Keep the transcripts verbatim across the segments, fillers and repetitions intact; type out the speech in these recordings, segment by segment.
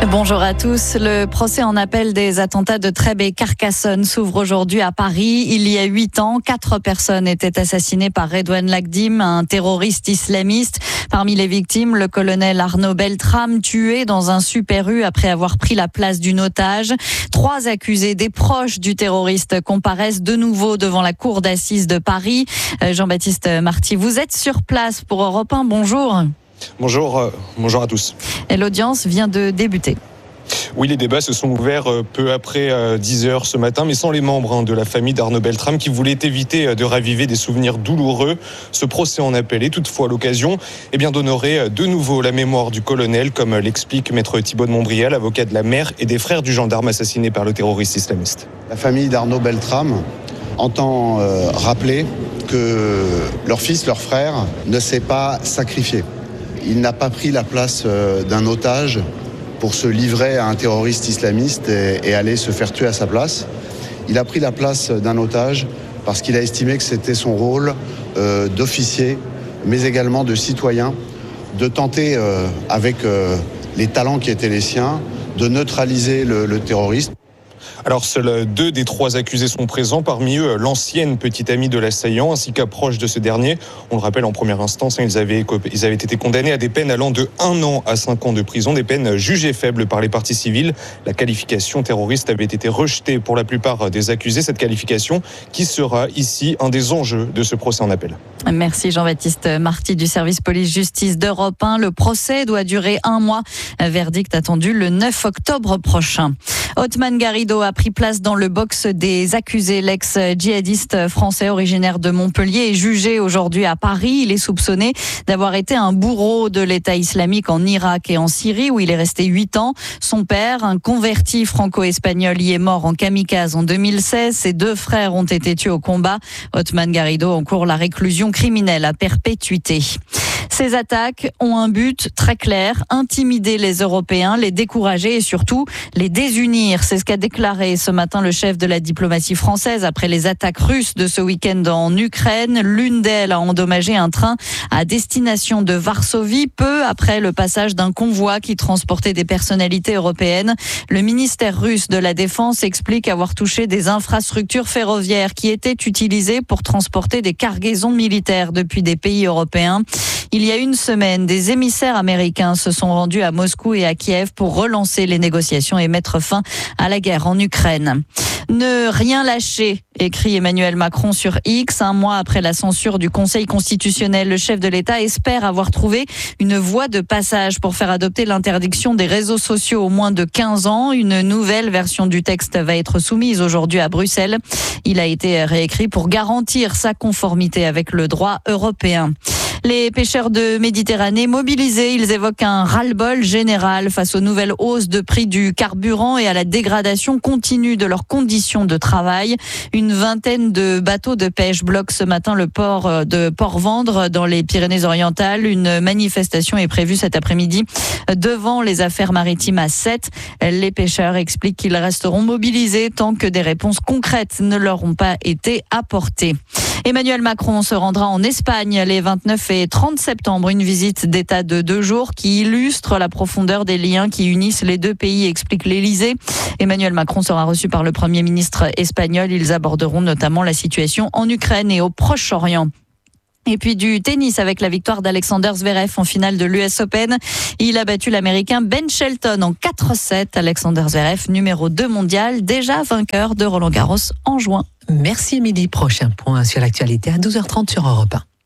Bonjour à tous. Le procès en appel des attentats de Trèbes et Carcassonne s'ouvre aujourd'hui à Paris. Il y a huit ans, quatre personnes étaient assassinées par Redouane Lagdim, un terroriste islamiste. Parmi les victimes, le colonel Arnaud Beltrame, tué dans un Super U après avoir pris la place d'une otage. Trois accusés, des proches du terroriste, comparaissent de nouveau devant la cour d'assises de Paris. Jean-Baptiste Marty, vous êtes sur place pour Europe un. Bonjour. Bonjour, euh, bonjour à tous. Et l'audience vient de débuter. Oui, les débats se sont ouverts peu après dix heures ce matin, mais sans les membres de la famille d'Arnaud Beltrame qui voulaient éviter de raviver des souvenirs douloureux. Ce procès en appel est toutefois l'occasion eh bien, d'honorer de nouveau la mémoire du colonel, comme l'explique maître Thibault de Montbrial, avocat de la mère et des frères du gendarme assassiné par le terroriste islamiste. La famille d'Arnaud Beltrame entend euh, rappeler que leur fils, leur frère, ne s'est pas sacrifié. Il n'a pas pris la place euh, d'un otage pour se livrer à un terroriste islamiste et, et aller se faire tuer à sa place. Il a pris la place d'un otage parce qu'il a estimé que c'était son rôle euh, d'officier, mais également de citoyen, de tenter, euh, avec euh, les talents qui étaient les siens, de neutraliser le, le terroriste. Alors, seuls deux des trois accusés sont présents. Parmi eux, l'ancienne petite amie de l'assaillant, ainsi qu'un proche de ce dernier. On le rappelle, en première instance, ils avaient, ils avaient été condamnés à des peines allant de un an à cinq ans de prison, des peines jugées faibles par les parties civiles. La qualification terroriste avait été rejetée pour la plupart des accusés. Cette qualification qui sera ici un des enjeux de ce procès en appel. Merci Jean-Baptiste Marty du service police-justice d'Europe un. Le procès doit durer un mois. Verdict attendu le neuf octobre prochain. Othman Garrido a pris place dans le box des accusés. L'ex-djihadiste français originaire de Montpellier est jugé aujourd'hui à Paris. Il est soupçonné d'avoir été un bourreau de l'État islamique en Irak et en Syrie où il est resté huit ans. Son père, un converti franco-espagnol, y est mort en kamikaze en deux mille seize. Ses deux frères ont été tués au combat. Othman Garrido encourt la réclusion criminelle à perpétuité. Ces attaques ont un but très clair, intimider les Européens, les décourager et surtout les désunir. C'est ce qu'a déclaré ce matin le chef de la diplomatie française après les attaques russes de ce week-end en Ukraine. L'une d'elles a endommagé un train à destination de Varsovie, peu après le passage d'un convoi qui transportait des personnalités européennes. Le ministère russe de la Défense explique avoir touché des infrastructures ferroviaires qui étaient utilisées pour transporter des cargaisons militaires depuis des pays européens. Il y a une semaine, des émissaires américains se sont rendus à Moscou et à Kiev pour relancer les négociations et mettre fin à la guerre en Ukraine. Ne rien lâcher, écrit Emmanuel Macron sur X. Un mois après la censure du Conseil constitutionnel, le chef de l'État espère avoir trouvé une voie de passage pour faire adopter l'interdiction des réseaux sociaux aux moins de quinze ans. Une nouvelle version du texte va être soumise aujourd'hui à Bruxelles. Il a été réécrit pour garantir sa conformité avec le droit européen. Les pêcheurs de Méditerranée mobilisés, ils évoquent un ras-le-bol général face aux nouvelles hausses de prix du carburant et à la dégradation continue de leurs conditions de travail. Une vingtaine de bateaux de pêche bloquent ce matin le port de Port-Vendre dans les Pyrénées-Orientales. Une manifestation est prévue cet après-midi devant les affaires maritimes à Sète. Les pêcheurs expliquent qu'ils resteront mobilisés tant que des réponses concrètes ne leur ont pas été apportées. Emmanuel Macron se rendra en Espagne les vingt-neuf et trente septembre, une visite d'État de deux jours qui illustre la profondeur des liens qui unissent les deux pays, explique l'Élysée. Emmanuel Macron sera reçu par le Premier ministre espagnol. Ils aborderont notamment la situation en Ukraine et au Proche-Orient. Et puis du tennis avec la victoire d'Alexander Zverev en finale de l'U S Open. Il a battu l'Américain Ben Shelton en quatre sept. Alexander Zverev, numéro deux mondial, déjà vainqueur de Roland Garros en juin. Merci Émilie. Prochain point sur l'actualité à douze heures trente sur Europe un.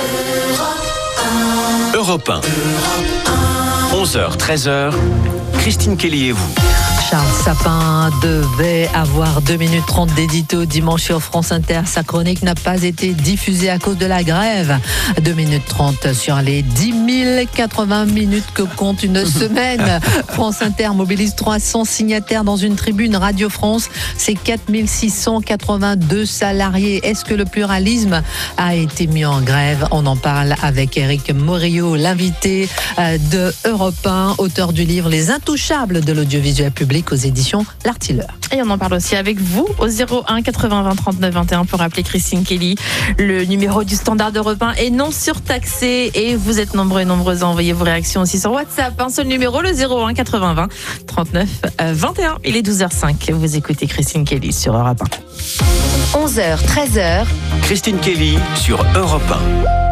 Europe un. onze heures treize heures. Christine Kelly et vous. Charles Sapin devait avoir deux minutes trente d'édito dimanche sur France Inter. Sa chronique n'a pas été diffusée à cause de la grève. deux minutes trente sur les dix mille quatre-vingts minutes que compte une semaine. France Inter mobilise trois cents signataires dans une tribune. Radio France, c'est quatre mille six cent quatre-vingt-deux salariés. Est-ce que le pluralisme a été mis en grève? On en parle avec Éric Morillo, l'invité de Europe un, auteur du livre Les Intouchables de l'audiovisuel public. public aux éditions L'Artilleur. Et on en parle aussi avec vous au zéro un quatre-vingts vingt trente-neuf vingt et un pour appeler Christine Kelly. Le numéro du standard Europe un est non surtaxé et vous êtes nombreux et nombreuses à envoyer vos réactions aussi sur WhatsApp. Un seul numéro, le zéro un quatre-vingts vingt trente-neuf vingt et un. Il est douze heures cinq. Vous écoutez Christine Kelly sur Europe un. onze heures treize heures. Christine Kelly sur Europe un.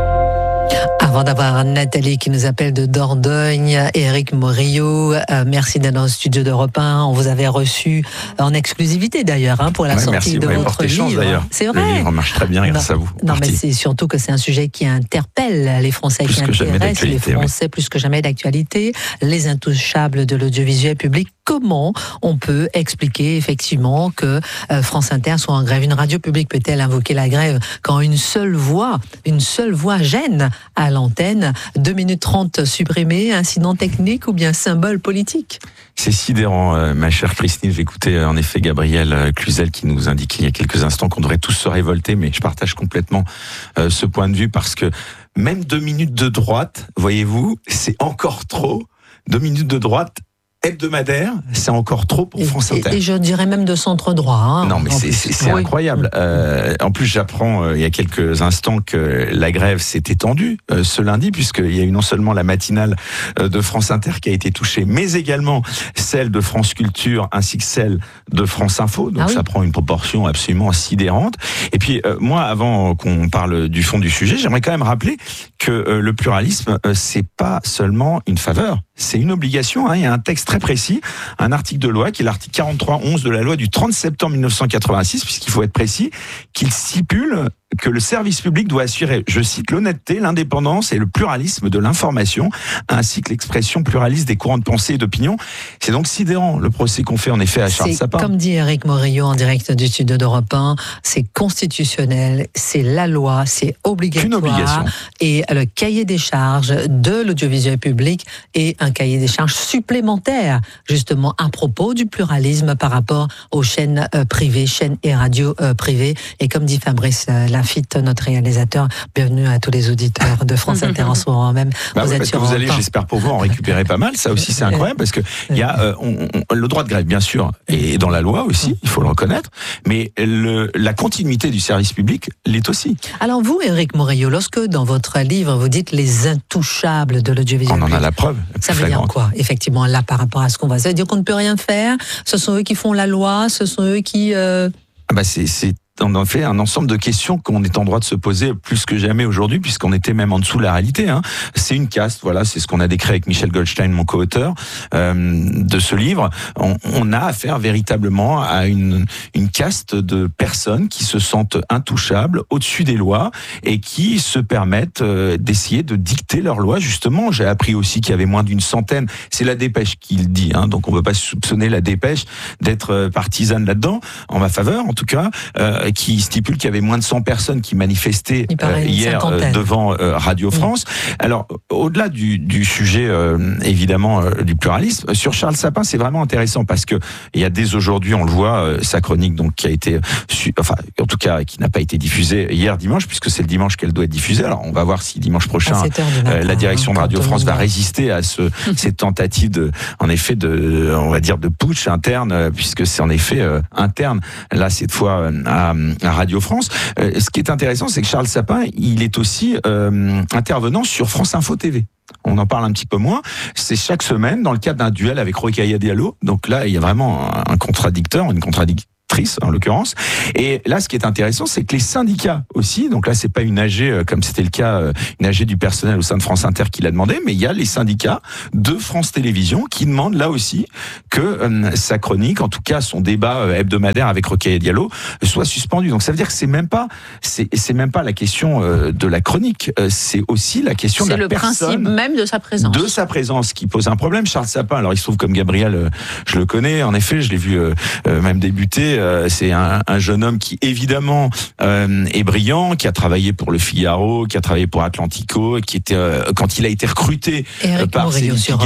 Avant d'avoir Nathalie qui nous appelle de Dordogne, Éric Morillo, euh, merci d'être dans le studio d'Europe un. On vous avait reçu en exclusivité d'ailleurs hein, pour la ouais, sortie merci, de vous votre porté chance, livre. d'ailleurs. C'est vrai. Le livre marche très bien grâce non, à vous. Non, Parti. mais c'est surtout que c'est un sujet qui interpelle les Français, plus qui intéresse les Français oui. plus que jamais d'actualité. Les intouchables de l'audiovisuel public. Comment on peut expliquer effectivement que euh, France Inter soit en grève? Une radio publique peut-elle invoquer la grève quand une seule voix, une seule voix gêne à l'antenne? deux minutes trente supprimées, incident technique ou bien symbole politique? C'est sidérant, euh, ma chère Christine. J'écoutais euh, en effet Gabriel euh, Cluzel qui nous indiquait il y a quelques instants qu'on devrait tous se révolter, mais je partage complètement euh, ce point de vue parce que même deux minutes de droite, voyez-vous, c'est encore trop. Deux minutes de droite hebdomadaire, c'est encore trop pour France Inter. Et, et je dirais même de centre droit. Hein, non, mais c'est, c'est, c'est oui. incroyable. Euh, en plus, j'apprends euh, il y a quelques instants que la grève s'est étendue euh, ce lundi, puisqu'il y a eu non seulement la matinale euh, de France Inter qui a été touchée, mais également celle de France Culture, ainsi que celle de France Info. Donc ah oui. ça prend une proportion absolument sidérante. Et puis, euh, moi, avant qu'on parle du fond du sujet, j'aimerais quand même rappeler que euh, le pluralisme, euh, c'est pas seulement une faveur, c'est une obligation. Hein. Il y a un texte très précis, un article de loi qui est l'article quarante-trois onze de la loi du trente septembre mille neuf cent quatre-vingt-six, puisqu'il faut être précis, qu'il stipule que le service public doit assurer, je cite, l'honnêteté, l'indépendance et le pluralisme de l'information, ainsi que l'expression pluraliste des courants de pensée et d'opinion. C'est donc sidérant le procès qu'on fait en effet à Charles c'est, Sapin. Comme dit Éric Morillo en direct du studio d'Europe un, c'est constitutionnel, c'est la loi, c'est obligatoire. Une obligation. Et le cahier des charges de l'audiovisuel public est un cahier des charges supplémentaire, justement à propos du pluralisme par rapport aux chaînes euh, privées, chaînes et radios euh, privées. Et comme dit Fabrice euh, Lafitte, notre réalisateur, bienvenue à tous les auditeurs de France Inter en ce moment même. Bah vous oui, êtes parce sur que vous allez, j'espère pour vous, en récupérer pas mal. Ça aussi, c'est incroyable parce que il y a euh, on, on, le droit de grève, bien sûr, et dans la loi aussi, il faut le reconnaître. Mais le, la continuité du service public l'est aussi. Alors vous, Éric Morillo, lorsque dans votre livre vous dites les intouchables de l'audiovisuel, on en a la preuve. Ça veut dire quoi, effectivement, là par rapport à ce qu'on va, ça veut dire qu'on ne peut rien faire. Ce sont eux qui font la loi, ce sont eux qui. Euh... Ah bah c'est c'est. On en fait un ensemble de questions qu'on est en droit de se poser plus que jamais aujourd'hui, puisqu'on était même en dessous de la réalité. Hein. C'est une caste, voilà, c'est ce qu'on a décrit avec Michel Goldstein, mon co-auteur euh, de ce livre. On, on a affaire véritablement à une, une caste de personnes qui se sentent intouchables, au-dessus des lois, et qui se permettent euh, d'essayer de dicter leurs lois. Justement, j'ai appris aussi qu'il y avait moins d'une centaine. C'est la Dépêche qui le dit, hein, donc on ne peut pas soupçonner la Dépêche d'être partisane là-dedans, en ma faveur en tout cas. Euh, qui stipule qu'il y avait moins de cent personnes qui manifestaient euh, hier euh, devant euh, Radio France. Mmh. Alors, au-delà du, du sujet, euh, évidemment, euh, du pluralisme, sur Charles Sapin, c'est vraiment intéressant parce que il y a dès aujourd'hui, on le voit, euh, sa chronique donc qui a été, su, enfin, en tout cas, qui n'a pas été diffusée hier dimanche, puisque c'est le dimanche qu'elle doit être diffusée. Alors, on va voir si dimanche prochain, matin, euh, la direction de Radio France va résister à ce, cette tentative de, en effet, de, on va dire, de putsch interne, puisque c'est en effet euh, interne. Là, cette fois, à à Radio France. Euh, ce qui est intéressant, c'est que Charles Sapin, il est aussi euh, intervenant sur France Info T V. On en parle un petit peu moins. C'est chaque semaine dans le cadre d'un duel avec Rokhaya Diallo. Donc là, il y a vraiment un contradicteur, une contradictrice en l'occurrence. Et là, ce qui est intéressant, c'est que les syndicats aussi, donc là, c'est pas une A G comme c'était le cas, une A G du personnel au sein de France Inter qui l'a demandé, mais il y a les syndicats de France Télévisions qui demandent là aussi que euh, sa chronique, en tout cas son débat euh, hebdomadaire avec Rokhaya Diallo, soit suspendu. Donc ça veut dire que c'est même pas, c'est, c'est même pas la question euh, de la chronique, euh, c'est aussi la question c'est de la personne. C'est le principe même de sa présence. De sa présence qui pose un problème. Charles Sapin, alors il se trouve comme Gabriel, euh, je le connais, en effet, je l'ai vu euh, euh, même débuter. Euh, c'est un, un jeune homme qui évidemment euh, est brillant, qui a travaillé pour Le Figaro, qui a travaillé pour Atlantico, qui était euh, quand il a été recruté euh, par Céline Pigalle,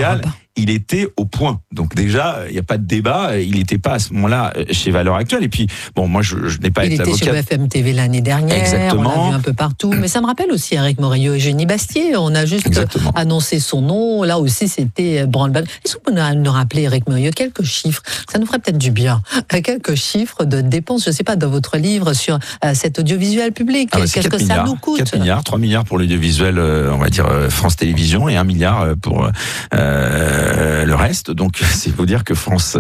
il était au point. Donc déjà, il n'y a pas de débat. Il n'était pas à ce moment-là chez Valeurs Actuelles. Et puis, bon, moi, je, je n'ai pas il été avocat. Il était chez B F M T V l'année dernière. Exactement. On l'a vu un peu partout. Mais ça me rappelle aussi Éric Morillo et Génie Bastier. On a juste Exactement. annoncé son nom. Là aussi, c'était branle-bas. Est-ce que vous pouvez nous rappeler, Éric Morillo, quelques chiffres? Ça nous ferait peut-être du bien. Quelques chiffres de dépenses, je ne sais pas, dans votre livre sur euh, cet audiovisuel public. Ah bah, Qu'est-ce que milliards, ça nous coûte? quatre milliards, trois milliards pour l'audiovisuel, euh, on va dire euh, France Télévisions, et un milliard pour euh, le reste. Donc, c'est vous dire que France,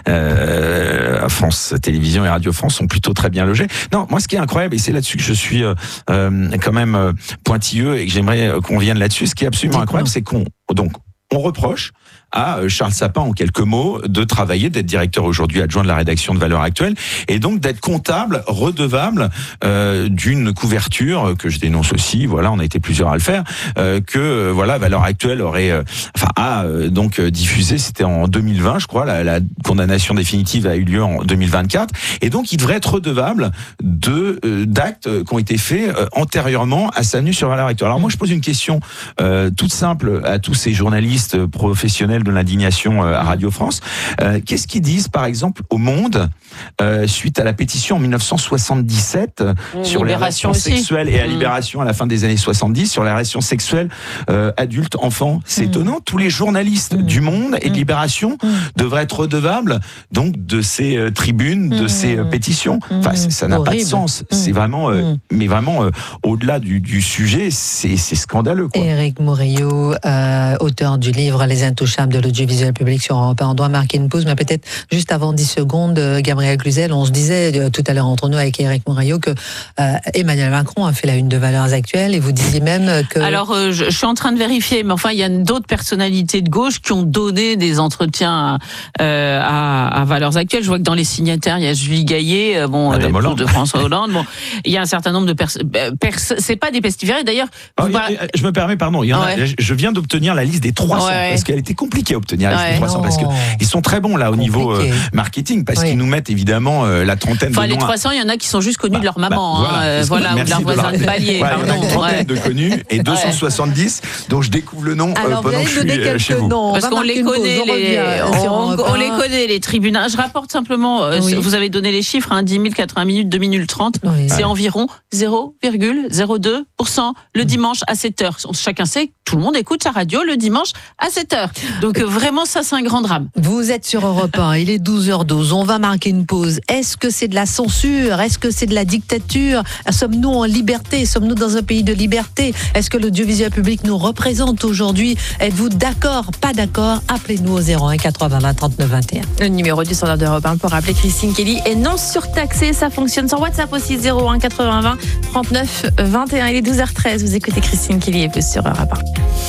euh, France Télévisions et Radio France sont plutôt très bien logés. Non, moi, ce qui est incroyable, et c'est là-dessus que je suis euh, quand même euh, pointilleux et que j'aimerais qu'on vienne là-dessus, ce qui est absolument incroyable, c'est qu'on donc on reproche à Charles Sapin, en quelques mots, de travailler, d'être directeur aujourd'hui adjoint de la rédaction de Valeurs Actuelles, et donc d'être comptable, redevable euh, d'une couverture que je dénonce aussi. Voilà, on a été plusieurs à le faire. Euh, que euh, voilà, Valeurs Actuelles aurait, euh, enfin, a euh, donc euh, diffusé. C'était en deux mille vingt, je crois. La, la condamnation définitive a eu lieu en deux mille vingt-quatre, et donc il devrait être redevable de euh, d'actes qui ont été faits euh, antérieurement à sa venue sur Valeurs Actuelles. Alors moi, je pose une question euh, toute simple à tous ces journalistes professionnels de l'indignation à Radio France. Euh, qu'est-ce qu'ils disent, par exemple, au Monde, euh, suite à la pétition en dix-neuf cent soixante-dix-sept mmh, sur les relations aussi. sexuelles et à Libération à la fin des années soixante-dix sur les relations sexuelles euh, adultes, enfants? C'est mmh. étonnant. Tous les journalistes mmh. du Monde et de Libération mmh. devraient être redevables donc de ces euh, tribunes, de mmh. ces euh, pétitions. Enfin, ça n'a pas de sens. Mmh. C'est vraiment, euh, mmh. mais vraiment, euh, au-delà du, du sujet, c'est, c'est scandaleux, quoi. Éric Morillo, euh, auteur du livre Les Intouchables de l'audiovisuel public sur Europe un. On doit marquer une pause, mais peut-être juste avant dix secondes, Gabriel Cluzel, on se disait euh, tout à l'heure entre nous avec Éric Morillo que euh, Emmanuel Macron a fait la une de Valeurs Actuelles, et vous disiez même que... Alors, euh, je, je suis en train de vérifier, mais enfin, il y a d'autres personnalités de gauche qui ont donné des entretiens euh, à, à Valeurs Actuelles. Je vois que dans les signataires, il y a Julie Gaillet, euh, bon, l'épouse de François Hollande. Bon, il y a un certain nombre de personnes. Pers- c'est pas des pestiférés, d'ailleurs. Oh, par... a, je me permets, pardon, il y en ouais. a, je viens d'obtenir la liste des trois cents, ouais. parce qu'elle était compliquée à obtenir la liste ouais. des trois cents, non. parce qu'ils sont très bons là au Compliqué. niveau euh, marketing, parce oui. qu'ils nous mettent évidemment euh, la trentaine enfin, de les trois cents, il y en a qui sont juste connus bah, de leur maman, bah, hein, voilà, voilà ou de leur voisin de palier. Voilà, il y en a une trentaine ouais. de connus et deux cent soixante-dix dont je découvre le nom Alors, euh, pendant que je suis euh, chez vous. Noms. Parce qu'on les connaît, les, on, on les connaît les tribunes. Je rapporte simplement, euh, oui. vous avez donné les chiffres, hein, dix mille quatre-vingts minutes, deux minutes trente, oui. c'est ouais. environ zéro virgule zéro deux pour cent le dimanche à sept heures. Chacun sait que tout le monde écoute sa radio le dimanche à sept heures. Donc euh, vraiment, ça c'est un grand drame. Vous êtes sur Europe un, il est douze heures douze, on va marquer une pause. Est-ce que c'est de la censure? Est-ce que c'est de la dictature? Sommes-nous en liberté? Sommes-nous dans un pays de liberté? Est-ce que l'audiovisuel public nous représente aujourd'hui? Êtes-vous d'accord? Pas d'accord? Appelez-nous au zéro un quatre-vingt-deux trente-neuf vingt et un. Le numéro du standard d'Europe un pour rappeler Christine Kelly est non surtaxé. Ça fonctionne sur WhatsApp aussi, zéro un quatre-vingt-deux trente-neuf vingt et un. Il est douze heures treize. Vous écoutez Christine Kelly et plus sur Europe un.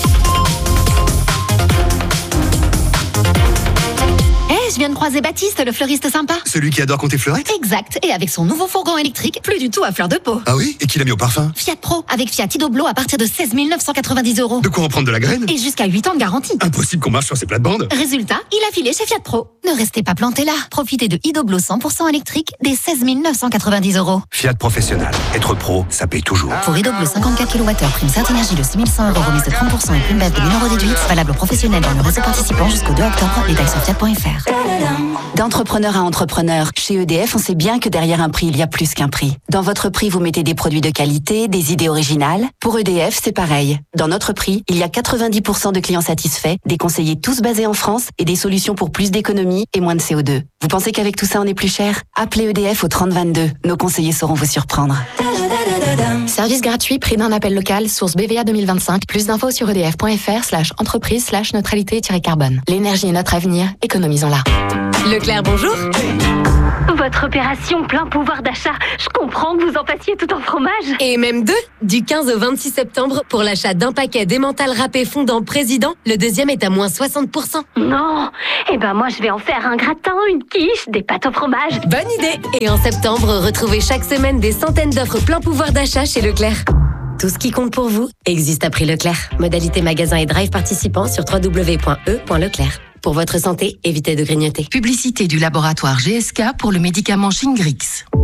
Je viens de croiser Baptiste, le fleuriste sympa. Celui qui adore compter fleurettes? Exact. Et avec son nouveau fourgon électrique, plus du tout à fleur de peau. Ah oui? Et qui l'a mis au parfum? Fiat Pro, avec Fiat Idoblo à partir de seize mille neuf cent quatre-vingt-dix euros. De quoi en prendre de la graine? Et jusqu'à huit ans de garantie. Impossible qu'on marche sur ces plates-bandes. Résultat, il a filé chez Fiat Pro. Ne restez pas planté là. Profitez de Idoblo cent pour cent électrique dès seize mille neuf cent quatre-vingt-dix euros. Fiat Professionnel. Être pro, ça paye toujours. Pour Idoblo cinquante-quatre kilowattheures, prime Certinergie de six mille cent euros, remise de trente pour cent et prime B E P de mille euros déduite. Valable aux professionnels dans le réseau participant jusqu'au deux octobre. Détails sur fiat point f r. D'entrepreneur à entrepreneur, chez E D F, on sait bien que derrière un prix, il y a plus qu'un prix. Dans votre prix, vous mettez des produits de qualité, des idées originales. Pour E D F, c'est pareil. Dans notre prix, il y a quatre-vingt-dix pour cent de clients satisfaits, des conseillers tous basés en France et des solutions pour plus d'économie et moins de C O deux. Vous pensez qu'avec tout ça, on est plus cher? Appelez E D F au trente vingt-deux. Nos conseillers sauront vous surprendre. Service gratuit, prix d'un appel local, source B V A deux mille vingt-cinq. Plus d'infos sur edf.fr slash entreprise slash neutralité-carbone. L'énergie est notre avenir, économisons-la. Leclerc, bonjour. Votre opération plein pouvoir d'achat, je comprends que vous en passiez tout en fromage. Et même deux, du quinze au vingt-six septembre, pour l'achat d'un paquet d'emmental râpé fondant président, le deuxième est à moins soixante pour cent. Non, eh ben moi je vais en faire un gratin, une quiche, des pâtes au fromage. Bonne idée. Et en septembre, retrouvez chaque semaine des centaines d'offres plein pouvoir d'achat chez Leclerc. Tout ce qui compte pour vous existe à prix Leclerc. Modalité magasin et drive participants sur w w w point e point leclerc. Pour votre santé, évitez de grignoter. Publicité du laboratoire G S K pour le médicament Shingrix.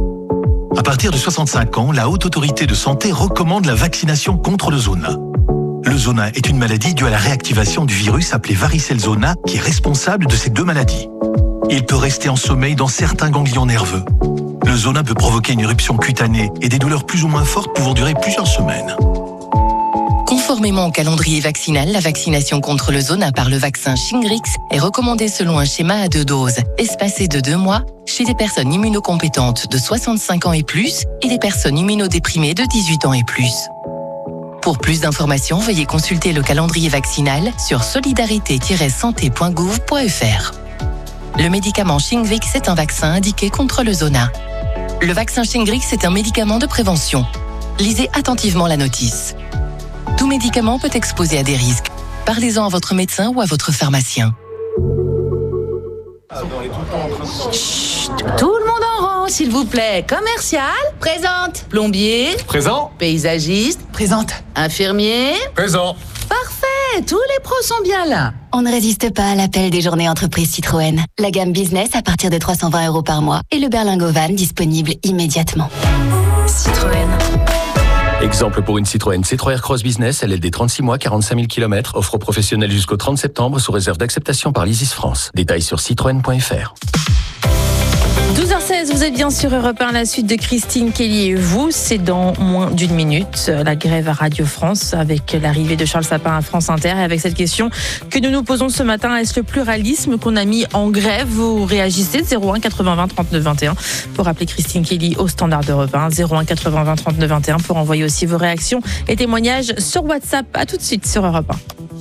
À partir de soixante-cinq ans, la Haute Autorité de Santé recommande la vaccination contre le zona. Le zona est une maladie due à la réactivation du virus appelé varicelle zona qui est responsable de ces deux maladies. Il peut rester en sommeil dans certains ganglions nerveux. Le zona peut provoquer une éruption cutanée et des douleurs plus ou moins fortes pouvant durer plusieurs semaines. Conformément au calendrier vaccinal, la vaccination contre le zona par le vaccin Shingrix est recommandée selon un schéma à deux doses, espacé de deux mois, chez des personnes immunocompétentes de soixante-cinq ans et plus et des personnes immunodéprimées de dix-huit ans et plus. Pour plus d'informations, veuillez consulter le calendrier vaccinal sur solidarité tiret santé point gouv point f r. Le médicament Shingrix est un vaccin indiqué contre le zona. Le vaccin Shingrix est un médicament de prévention. Lisez attentivement la notice. Tout médicament peut exposer à des risques. Parlez-en à votre médecin ou à votre pharmacien. Chut, tout le monde en rang, s'il vous plaît. Commercial, présente. Plombier, présent. Paysagiste, présente. Infirmier, présent. Parfait, tous les pros sont bien là. On ne résiste pas à l'appel des journées entreprises Citroën. La gamme business à partir de trois cent vingt euros par mois et le berlingot van disponible immédiatement. Citroën. Exemple pour une Citroën C trois R Cross Business, L L D trente-six mois, quarante-cinq mille kilomètres, offre professionnelle jusqu'au trente septembre sous réserve d'acceptation par l'Isis France. Détails sur citroën point f r. douze heures seize, vous êtes bien sur Europe un, la suite de Christine Kelly et vous, c'est dans moins d'une minute. La grève à Radio France avec l'arrivée de Charles Sapin à France Inter et avec cette question que nous nous posons ce matin, est-ce le pluralisme qu'on a mis en grève? Vous réagissez zéro un quatre-vingts vingt trente-neuf vingt et un pour appeler Christine Kelly au standard d'Europe un, zéro un quatre-vingts vingt trente-neuf vingt et un pour envoyer aussi vos réactions et témoignages sur WhatsApp. À tout de suite sur Europe un.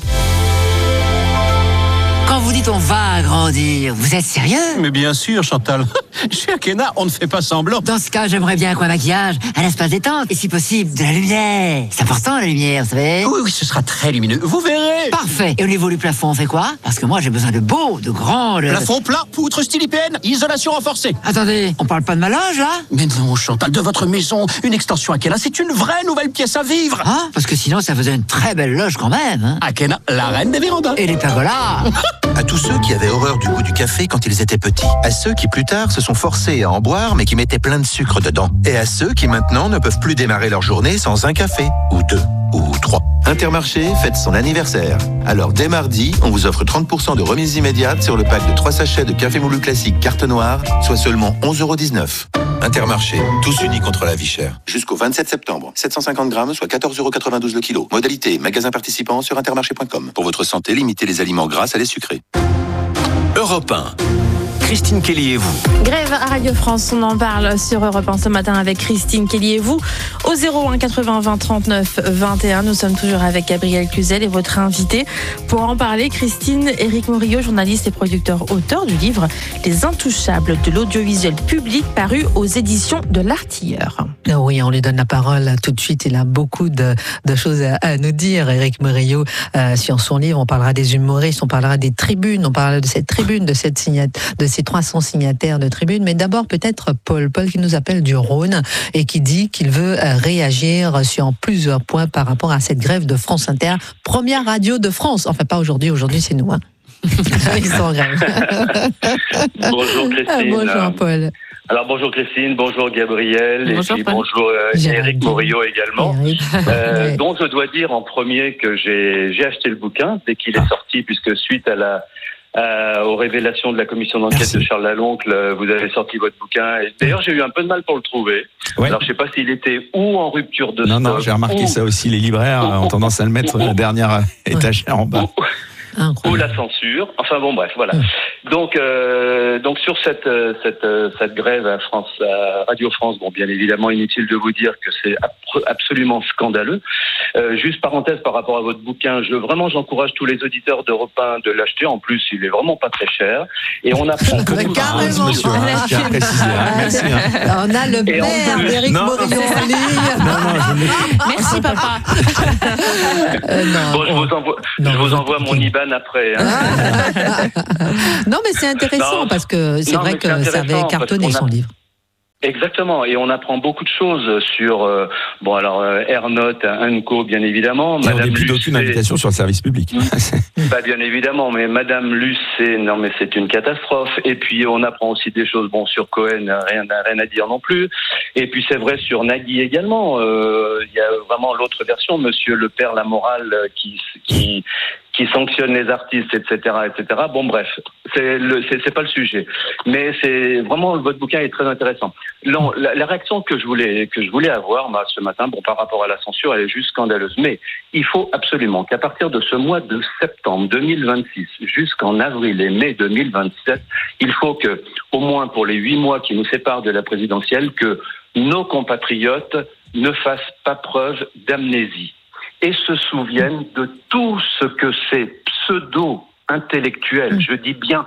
Quand vous dites on va agrandir, vous êtes sérieux? Mais bien sûr, Chantal. Chez Akena, on ne fait pas semblant. Dans ce cas, j'aimerais bien qu'un maquillage, un espace détente, et si possible, de la lumière. C'est important, la lumière, vous savez? Oui, oui, ce sera très lumineux. Vous verrez. Parfait. Et au niveau du plafond, on fait quoi? Parce que moi, j'ai besoin de beau, de grand... De... Plafond plat, poutre style I P N, isolation renforcée. Attendez, on parle pas de ma loge, là? Mais non, Chantal, de votre maison, une extension Akena, c'est une vraie nouvelle pièce à vivre. Ah, parce que sinon, ça faisait une très belle loge quand même. Hein. Akena, la reine des vérandas. Et les pergolas. À tous ceux qui avaient horreur du goût du café quand ils étaient petits. À ceux qui plus tard se sont forcés à en boire mais qui mettaient plein de sucre dedans. Et à ceux qui maintenant ne peuvent plus démarrer leur journée sans un café, ou deux, ou trois. Intermarché fête son anniversaire. Alors dès mardi, on vous offre trente pour cent de remise immédiate sur le pack de trois sachets de café moulu classique carte noire, soit seulement onze euros dix-neuf. Intermarché, tous unis contre la vie chère. Jusqu'au vingt-sept septembre, sept cent cinquante grammes, soit quatorze euros quatre-vingt-douze le kilo. Modalité, magasin participant sur intermarché point com. Pour votre santé, limitez les aliments gras à les sucrés. Europe un. Christine Kelly et vous. Grève à Radio France, on en parle sur Europe un ce matin avec Christine Kelly et vous. Au zéro un quatre-vingts vingt trente-neuf vingt et un, nous sommes toujours avec Gabriel Cluzel et votre invité. Pour en parler, Christine, Éric Morillo, journaliste et producteur auteur du livre Les Intouchables de l'audiovisuel public, paru aux éditions de l'Artilleur. Oui, on lui donne la parole tout de suite. Il a beaucoup de, de choses à, à nous dire, Éric Morillo, euh, sur son livre. On parlera des humoristes, on parlera des tribunes, on parlera de cette tribune, de cette signat- de ces trois cents signataires de tribune. Mais d'abord, peut-être Paul, Paul qui nous appelle du Rhône et qui dit qu'il veut réagir sur plusieurs points par rapport à cette grève de France Inter, première radio de France. Enfin, pas aujourd'hui, aujourd'hui c'est nous. Hein. Ils sont en grève. Bonjour Christine. Bonjour Paul. Alors bonjour Christine, bonjour Gabriel, bonjour, et puis bonjour euh, Éric Morillo également. Euh, ouais. Donc je dois dire en premier que j'ai, j'ai acheté le bouquin dès qu'il est sorti, puisque suite à la Euh, aux révélations de la commission d'enquête Merci. de Charles Laloncle, vous avez sorti votre bouquin. Et d'ailleurs, j'ai eu un peu de mal pour le trouver. Ouais. Alors, je ne sais pas s'il était ou en rupture de non, stock. Non, non, j'ai remarqué ou... ça aussi. Les libraires ou... ont tendance à le mettre ou... à la dernière étagère en bas. Ou la censure. Enfin bon, bref, voilà. Donc, euh, donc sur cette cette cette grève à France, à Radio France, bon, bien évidemment, inutile de vous dire que c'est absolument scandaleux. Euh, juste parenthèse par rapport à votre bouquin, je vraiment j'encourage tous les auditeurs d'Europe un de l'acheter. En plus, il est vraiment pas très cher. Et on apprend que tout carrément. Monsieur, hein, je tiens à préciser, hein, merci. Hein. On a le Et père plus... d'Éric Morillo en ligne. Non, non, je merci papa. euh, non, bon, je vous envoie, non, je vous envoie mon I B A N après. Hein. Non, mais c'est intéressant non, parce que c'est non, vrai que ça avait cartonné son livre. Exactement, et on apprend beaucoup de choses sur, euh, bon alors euh, Airnote, Anco bien évidemment. Qui n'ont plus d'aucune invitation sur le service public. Bah bien évidemment, mais Madame Luce, c'est non mais c'est une catastrophe. Et puis on apprend aussi des choses, bon sur Cohen, rien, rien à dire non plus. Et puis c'est vrai sur Nagui également. Il euh, y a vraiment l'autre version, Monsieur le Père la morale qui qui qui sanctionne les artistes, et cetera, et cetera. Bon, bref, c'est le, c'est, c'est pas le sujet, mais c'est vraiment votre bouquin est très intéressant. Non, la, la réaction que je voulais que je voulais avoir, moi, ce matin, bon, par rapport à la censure, elle est juste scandaleuse. Mais il faut absolument qu'à partir de ce mois de septembre deux mille vingt-six jusqu'en avril et mai deux mille vingt-sept, il faut que, au moins pour les huit mois qui nous séparent de la présidentielle, que nos compatriotes ne fassent pas preuve d'amnésie et se souviennent de tout ce que ces pseudo-intellectuels, je dis bien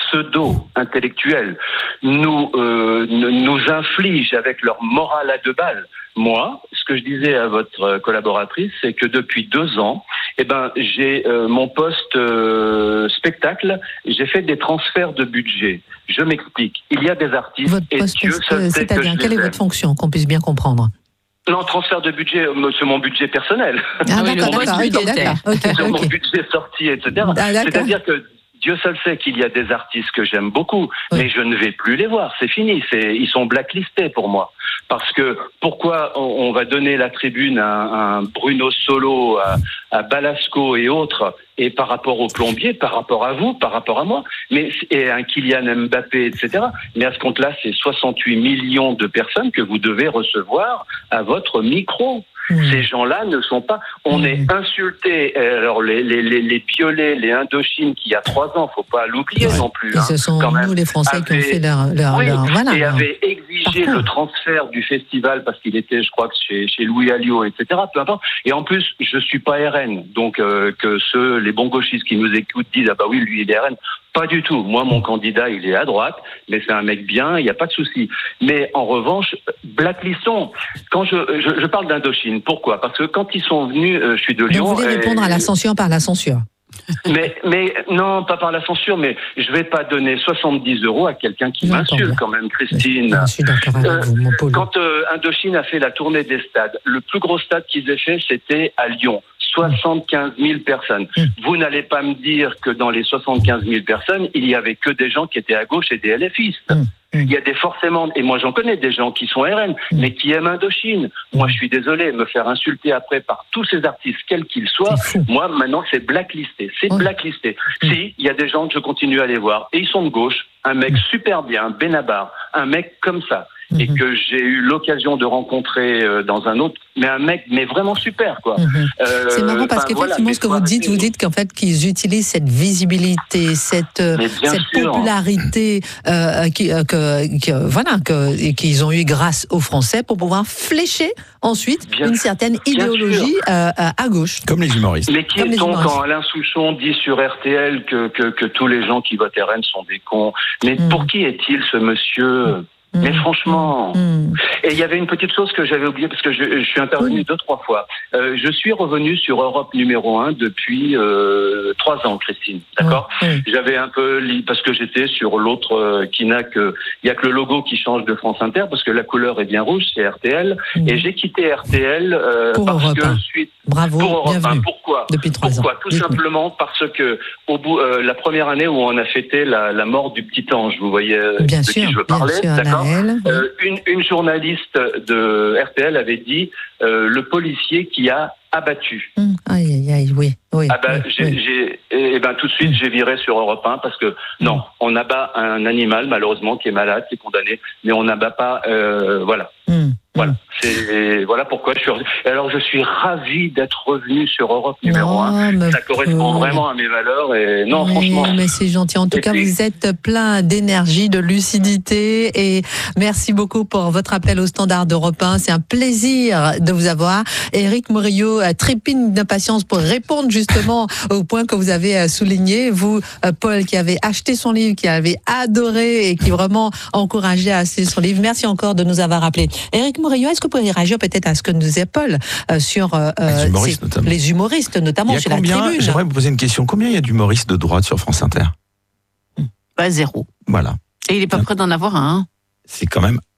pseudo-intellectuels, nous, euh, nous infligent avec leur morale à deux balles. Moi, ce que je disais à votre collaboratrice, c'est que depuis deux ans, eh ben, j'ai euh, mon poste euh, spectacle, j'ai fait des transferts de budget. Je m'explique. Il y a des artistes votre et poste, Dieu seul sait que c'est-à-dire, je quelle les est aime. votre fonction, qu'on puisse bien comprendre? Non, transfert de budget, c'est mon budget personnel. Ah, d'accord, d'accord, okay, d'accord. Okay, c'est okay. mon budget sorti, et cetera. Ah, c'est-à-dire que Dieu seul sait qu'il y a des artistes que j'aime beaucoup, oui. mais je ne vais plus les voir. C'est fini. C'est, ils sont blacklistés pour moi. Parce que pourquoi on, on va donner la tribune à, à un Bruno Solo, à, à Balasco et autres, et par rapport aux plombiers, par rapport à vous, par rapport à moi, mais et un Kylian Mbappé, et cetera. Mais à ce compte-là, c'est soixante-huit millions de personnes que vous devez recevoir à votre micro. Mmh. Ces gens-là ne sont pas. On mmh. est insultés. Alors les les les les piolets, les Indochines qui il y a trois ans, faut pas l'oublier ouais. non plus. Et hein, ce sont quand nous même, les Français avait, qui ont fait leur leur, oui, leur voilà. Et avaient exigé Parcours. le transfert du festival parce qu'il était, je crois, que chez chez Louis Alliot, et cetera. Peu importe. Et en plus, je suis pas R N, donc euh, que ceux les bons gauchistes qui nous écoutent disent ah bah oui, lui il est R N. Pas du tout. Moi, mon candidat, il est à droite, mais c'est un mec bien, il n'y a pas de souci. Mais en revanche, blacklistons. Quand je, je, je parle d'Indochine, pourquoi ? Parce que quand ils sont venus, euh, je suis de Lyon. Donc vous voulez répondre et... à la censure par la censure ? Mais, mais non, pas par la censure, mais je vais pas donner soixante-dix euros à quelqu'un qui J'entends m'insulte bien. quand même, Christine. Je suis d'accord avec Euh, vous, mon Paul. Quand euh, Indochine a fait la tournée des stades, le plus gros stade qu'ils aient fait, c'était à Lyon. soixante-quinze mille personnes. Mmh. Vous n'allez pas me dire que dans les soixante-quinze mille personnes, il y avait que des gens qui étaient à gauche et des LFistes. Mmh. Il y a des forcément, et moi j'en connais des gens qui sont R N, mmh. mais qui aiment Indochine. Moi je suis désolé, me faire insulter après par tous ces artistes, quels qu'ils soient, moi maintenant c'est blacklisté. C'est mmh. blacklisté. Mmh. Si, il y a des gens que je continue à aller voir, et ils sont de gauche, un mec mmh. super bien, Benabar, un mec comme ça. Et mmh. que j'ai eu l'occasion de rencontrer euh, dans un autre, mais un mec, mais vraiment super, quoi. Mmh. Euh, c'est marrant parce qu'effectivement, voilà, ce que vous dites, vous dites qu'en fait, qu'ils utilisent cette visibilité, cette, cette popularité, euh, qui, euh, que, que, voilà, que, et qu'ils ont eu grâce aux Français pour pouvoir flécher ensuite bien une certaine idéologie euh, à gauche. Comme les humoristes. Mais qui est-on quand Alain Souchon dit sur R T L que, que, que tous les gens qui votent R N sont des cons? Mais mmh. pour qui est-il ce monsieur? Mais franchement, mmh. et il y avait une petite chose que j'avais oubliée parce que je, je suis intervenu oui. deux, trois fois. Euh, je suis revenu sur Europe numéro un depuis euh, trois ans, Christine. D'accord. Mmh. J'avais un peu parce que j'étais sur l'autre euh, qui n'a que il y a que le logo qui change de France Inter parce que la couleur est bien rouge, c'est R T L. Mmh. Et j'ai quitté R T L euh, pour parce Europe que un. suite Bravo, pour Europe bienvenue. un. Pourquoi Depuis trois Pourquoi ans. Tout Dites-moi. simplement parce que au bout euh, la première année où on a fêté la, la mort du petit ange, vous voyez bien de sûr, qui je veux parler, sûr, d'accord. Naël, oui. Euh, une, une journaliste de R T L avait dit euh, le policier qui a abattu. Mmh, aïe, aïe, aïe, oui, oui. Ah ben, oui, j'ai, oui. j'ai, et ben tout de suite, mmh. j'ai viré sur Europe un parce que non, on abat un animal malheureusement qui est malade, qui est condamné, mais on n'abat pas, euh, voilà. Mmh. Voilà, c'est voilà pourquoi je suis. Alors je suis ravi d'être revenu sur Europe numéro un. Ça correspond oh. vraiment à mes valeurs et non oui, franchement. Mais c'est gentil. En tout et cas, puis... vous êtes plein d'énergie, de lucidité et merci beaucoup pour votre appel au standard d'Europe un. C'est un plaisir de vous avoir. Éric Morillo trépigne d'impatience pour répondre justement au point que vous avez souligné. Vous, Paul, qui avez acheté son livre, qui avez adoré et qui vraiment encouragé à acheter son livre. Merci encore de nous avoir appelé. Éric Morillo, est-ce que vous pourriez réagir peut-être à ce que nous disait Paul euh, sur euh, les, humoristes, notamment. les humoristes, notamment chez combien, la Tribune? J'aimerais vous poser une question. Combien il y a d'humoristes de droite sur France Inter? Pas zéro. Voilà. Et il n'est pas prêt d'en avoir un. C'est quand même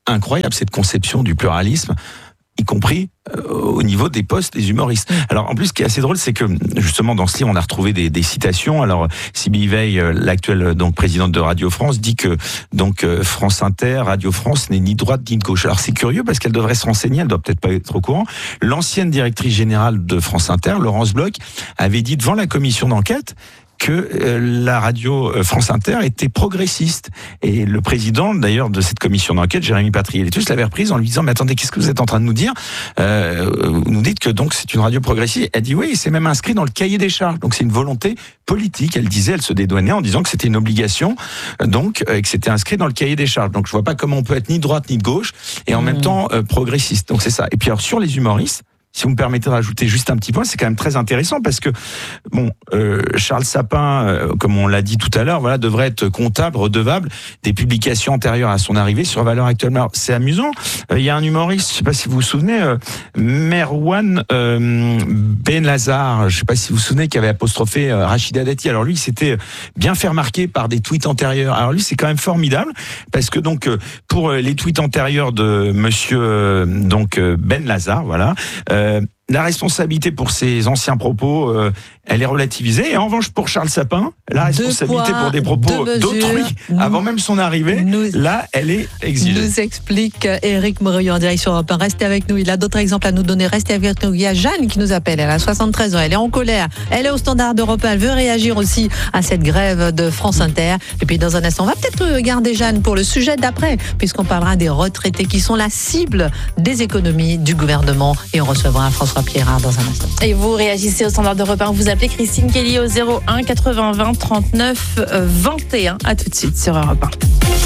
incroyable, cette conception du pluralisme, y compris euh, au niveau des postes des humoristes. Alors en plus, ce qui est assez drôle, c'est que justement dans ce livre, on a retrouvé des, des citations. Alors Sybille Veil, euh, l'actuelle donc présidente de Radio France, dit que donc euh, France Inter, Radio France n'est ni droite ni de gauche. Alors c'est curieux parce qu'elle devrait se renseigner, elle doit peut-être pas être au courant. L'ancienne directrice générale de France Inter, Laurence Bloch, avait dit devant la commission d'enquête que euh, la radio euh, France Inter était progressiste. Et le président, d'ailleurs, de cette commission d'enquête, Jérémy Patrielletus, l'avait reprise en lui disant « Mais attendez, qu'est-ce que vous êtes en train de nous dire euh, Vous nous dites que donc c'est une radio progressiste. » Elle dit « Oui, c'est même inscrit dans le cahier des charges. » Donc c'est une volonté politique. Elle disait, elle se dédouanait en disant que c'était une obligation, donc, euh, et que c'était inscrit dans le cahier des charges. Donc je vois pas comment on peut être ni de droite ni de gauche, et en mmh. même temps euh, progressiste. Donc c'est ça. Et puis alors sur les humoristes, si vous me permettez de rajouter juste un petit point, c'est quand même très intéressant parce que bon, euh, Charles Sapin, euh, comme on l'a dit tout à l'heure, voilà, devrait être comptable, redevable des publications antérieures à son arrivée sur Valeurs Actuelles. Alors, c'est amusant. Il euh, y a un humoriste, je sais pas si vous vous souvenez, euh, Merwan euh, Benlazar, je sais pas si vous vous souvenez, qui avait apostrophé euh, Rachida Dati. Alors lui, il s'était bien fait remarquer par des tweets antérieurs. Alors lui, c'est quand même formidable parce que donc pour les tweets antérieurs de Monsieur euh, donc Benlazar, voilà. Euh, Euh, la responsabilité pour ses anciens propos, euh, elle est relativisée. Et en revanche, pour Charles Sapin, la responsabilité poids, pour des propos d'autrui, avant même son arrivée, nous, là, elle est exigée. Nous explique Éric Morillo en direction Europe un. Restez avec nous. Il a d'autres exemples à nous donner. Restez avec nous. Il y a Jeanne qui nous appelle. Elle a soixante-treize ans. Elle est en colère. Elle est au Standard d'Europe un. Elle veut réagir aussi à cette grève de France Inter. Et puis, dans un instant, on va peut-être garder Jeanne pour le sujet d'après, puisqu'on parlera des retraités qui sont la cible des économies du gouvernement. Et on recevra François Pierrat dans un instant. Et vous réagissez au Standard d'Europe un. Vous appelez Christine Kelly au zéro un quatre-vingts vingt trente-neuf vingt et un. À tout de suite sur Europe un.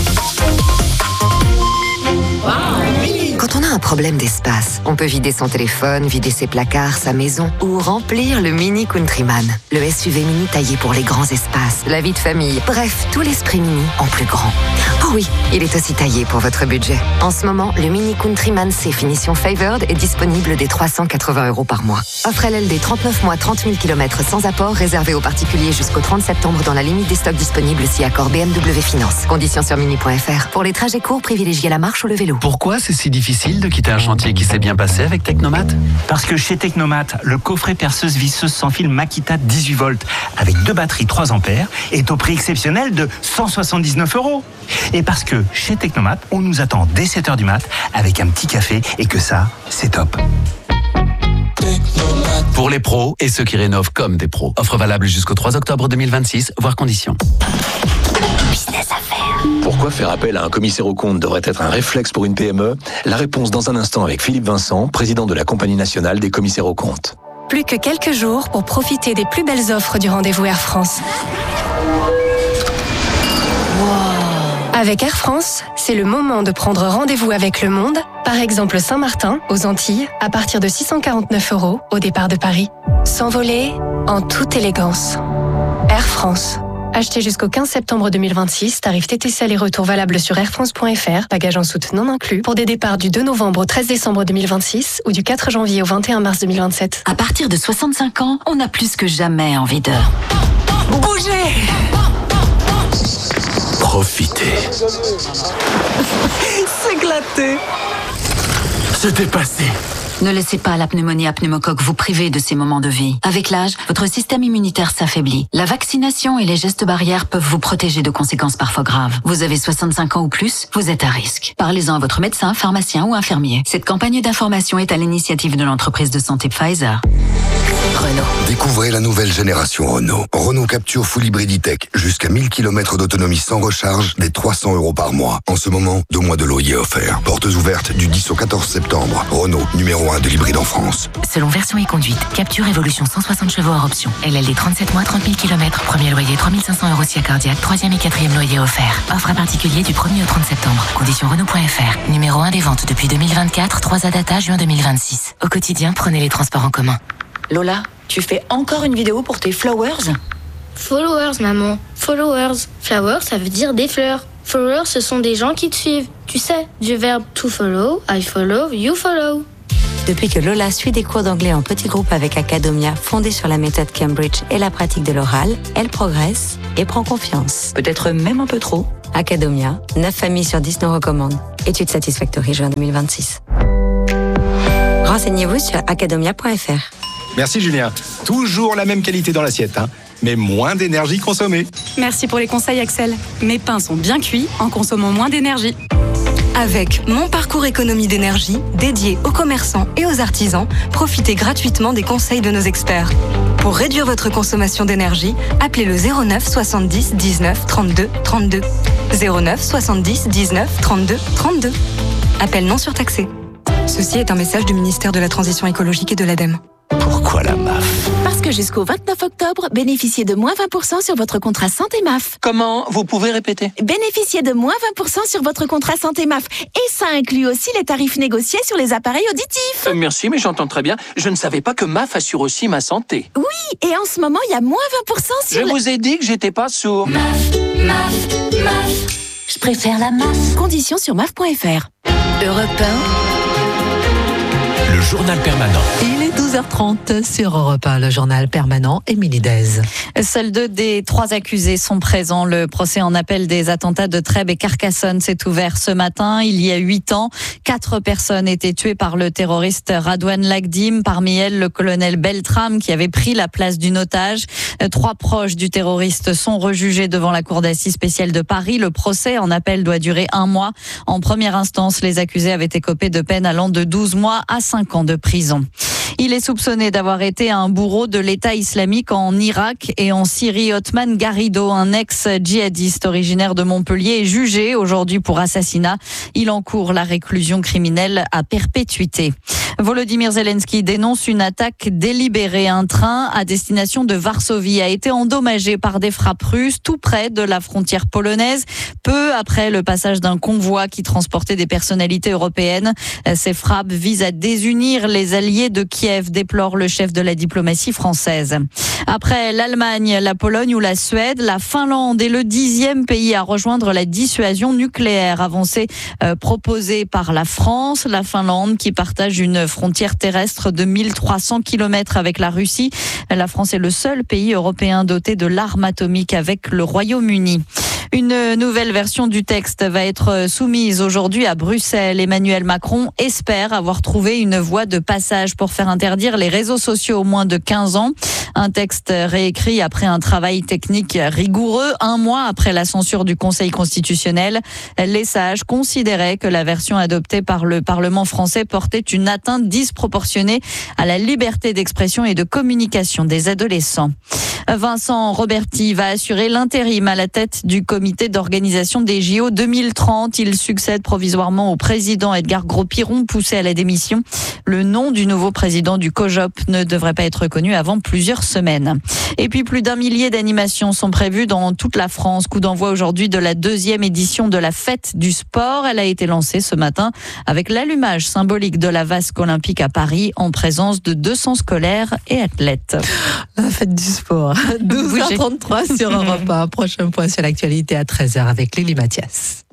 Quand on a un problème d'espace, on peut vider son téléphone, vider ses placards, sa maison ou remplir le Mini Countryman. Le S U V Mini taillé pour les grands espaces, la vie de famille, bref, tout l'esprit Mini en plus grand. Oh oui, il est aussi taillé pour votre budget. En ce moment, le Mini Countryman C finition Favored est disponible dès trois cent quatre-vingts euros par mois. Offre L L D trente-neuf mois, trente mille kilomètres sans apport, réservé aux particuliers jusqu'au trente septembre dans la limite des stocks disponibles si accord B M W Finance. Conditions sur mini point f r. Pour les trajets courts, privilégiez la marche ou le vélo. Pourquoi c'est si difficile de quitter un chantier qui s'est bien passé avec Technomat? Parce que chez Technomat, le coffret perceuse visseuse sans fil Makita dix-huit volts avec deux batteries trois ampères est au prix exceptionnel de cent soixante-dix-neuf euros. Et parce que chez Technomat, on nous attend dès sept heures du mat avec un petit café et que ça, c'est top. Pour les pros et ceux qui rénovent comme des pros. Offre valable jusqu'au trois octobre deux mille vingt-six, voire conditions. Business à faire. Pourquoi faire appel à un commissaire aux comptes devrait être un réflexe pour une P M E? La réponse dans un instant avec Philippe Vincent, président de la Compagnie nationale des commissaires aux comptes. Plus que quelques jours pour profiter des plus belles offres du rendez-vous Air France. Avec Air France, c'est le moment de prendre rendez-vous avec le monde. Par exemple, Saint-Martin, aux Antilles, à partir de six cent quarante-neuf euros au départ de Paris. S'envoler en toute élégance. Air France. Achetez jusqu'au quinze septembre deux mille vingt-six, tarif T T C aller-retour valable sur air france point f r, bagages en soute non inclus, pour des départs du deux novembre au treize décembre deux mille vingt-six ou du quatre janvier au vingt et un mars deux mille vingt-sept. À partir de soixante-cinq ans, on a plus que jamais envie de bouger. Profitez. S'éclater. C'était passé. Ne laissez pas la pneumonie à pneumocoque vous priver de ces moments de vie. Avec l'âge, votre système immunitaire s'affaiblit. La vaccination et les gestes barrières peuvent vous protéger de conséquences parfois graves. Vous avez soixante-cinq ans ou plus, vous êtes à risque. Parlez-en à votre médecin, pharmacien ou infirmier. Cette campagne d'information est à l'initiative de l'entreprise de santé Pfizer. Renault. Découvrez la nouvelle génération Renault. Renault Capture Full Hybrid E-Tech. Jusqu'à mille kilomètres d'autonomie sans recharge, dès trois cents euros par mois. En ce moment, deux mois de loyer offert. Portes ouvertes du dix au quatorze septembre. Renault, numéro un de l'hybride en France. Selon version et conduite, Capture Evolution cent soixante chevaux hors option. L L D trente-sept mois, trente mille kilomètres. Premier loyer trois mille cinq cents euros si cardiaque. Troisième et quatrième loyer offert. Offre à particulier du premier au trente septembre. Conditions Renault point f r. Numéro un des ventes depuis deux mille vingt-quatre. trois A data juin deux mille vingt-six. Au quotidien, prenez les transports en commun. Lola, tu fais encore une vidéo pour tes flowers? Followers, maman. Followers. Flowers, ça veut dire des fleurs. Followers, ce sont des gens qui te suivent. Tu sais, du verbe to follow, I follow, you follow. Depuis que Lola suit des cours d'anglais en petit groupe avec Academia, fondée sur la méthode Cambridge et la pratique de l'oral, elle progresse et prend confiance. Peut-être même un peu trop. Academia, neuf familles sur dix nous recommandent. Étude Satisfactory juin deux mille vingt-six. Renseignez-vous sur academia point f r. Merci Julien. Toujours la même qualité dans l'assiette, hein, mais moins d'énergie consommée. Merci pour les conseils Axel. Mes pains sont bien cuits en consommant moins d'énergie. Avec Mon Parcours Économie d'énergie, dédié aux commerçants et aux artisans, profitez gratuitement des conseils de nos experts. Pour réduire votre consommation d'énergie, appelez le zéro neuf soixante-dix dix-neuf trente-deux trente-deux. zéro neuf soixante-dix dix-neuf trente-deux trente-deux. Appel non surtaxé. Ceci est un message du ministère de la Transition écologique et de l'ADEME. Pourquoi la M A F? Parce que jusqu'au vingt-neuf octobre, bénéficiez de moins vingt pour cent sur votre contrat santé M A F. Comment? Vous pouvez répéter? Bénéficiez de moins vingt pour cent sur votre contrat santé M A F. Et ça inclut aussi les tarifs négociés sur les appareils auditifs. Euh, merci, mais j'entends très bien. Je ne savais pas que M A F assure aussi ma santé. Oui, et en ce moment, il y a moins vingt pour cent sur... Je le... vous ai dit que j'étais pas sourd. M A F, M A F, M A F. Je préfère la M A F. Conditions sur M A F point F R. Europe un. Le journal permanent. Il est douze heures trente sur Europe un, le journal permanent, Émilie Dez. Seuls deux des trois accusés sont présents. Le procès en appel des attentats de Trèbes et Carcassonne s'est ouvert ce matin. Il y a huit ans, quatre personnes étaient tuées par le terroriste Radouane Lagdim. Parmi elles, le colonel Beltram qui avait pris la place d'une otage. Trois proches du terroriste sont rejugés devant la cour d'assises spéciale de Paris. Le procès en appel doit durer un mois. En première instance, les accusés avaient écopé de peines allant de douze mois à cinq ans de prison. Il est soupçonné d'avoir été un bourreau de l'État islamique en Irak et en Syrie. Othman Garrido, un ex-djihadiste originaire de Montpellier, est jugé aujourd'hui pour assassinat. Il encourt la réclusion criminelle à perpétuité. Volodymyr Zelensky dénonce une attaque délibérée. Un train à destination de Varsovie a été endommagé par des frappes russes tout près de la frontière polonaise, peu après le passage d'un convoi qui transportait des personnalités européennes. Ces frappes visent à désunir les alliés de Kiev, déplore le chef de la diplomatie française. Après l'Allemagne, la Pologne ou la Suède, la Finlande est le dixième pays à rejoindre la dissuasion nucléaire, avancée euh, proposée par la France. La Finlande qui partage une frontière terrestre de mille trois cents kilomètres avec la Russie. La France est le seul pays européen doté de l'arme atomique avec le Royaume-Uni. Une nouvelle version du texte va être soumise aujourd'hui à Bruxelles. Emmanuel Macron espère avoir trouvé une voie de passage pour faire interdire les réseaux sociaux aux moins de quinze ans. Un texte réécrit après un travail technique rigoureux, un mois après la censure du Conseil constitutionnel. Les sages considéraient que la version adoptée par le Parlement français portait une atteinte disproportionnée à la liberté d'expression et de communication des adolescents. Vincent Roberti va assurer l'intérim à la tête du comité d'organisation des J O deux mille trente. Il succède provisoirement au président Edgar Gros-Piron, poussé à la démission. Le nom du nouveau président du COJOP ne devrait pas être connu avant plusieurs semaines. Et puis plus d'un millier d'animations sont prévues dans toute la France. Coup d'envoi aujourd'hui de la deuxième édition de la Fête du Sport. Elle a été lancée ce matin avec l'allumage symbolique de la vasque olympique à Paris en présence de deux cents scolaires et athlètes. La Fête du Sport. douze heures trente-trois sur Europe un. Prochain point sur l'actualité à treize heures avec Lily Mathias.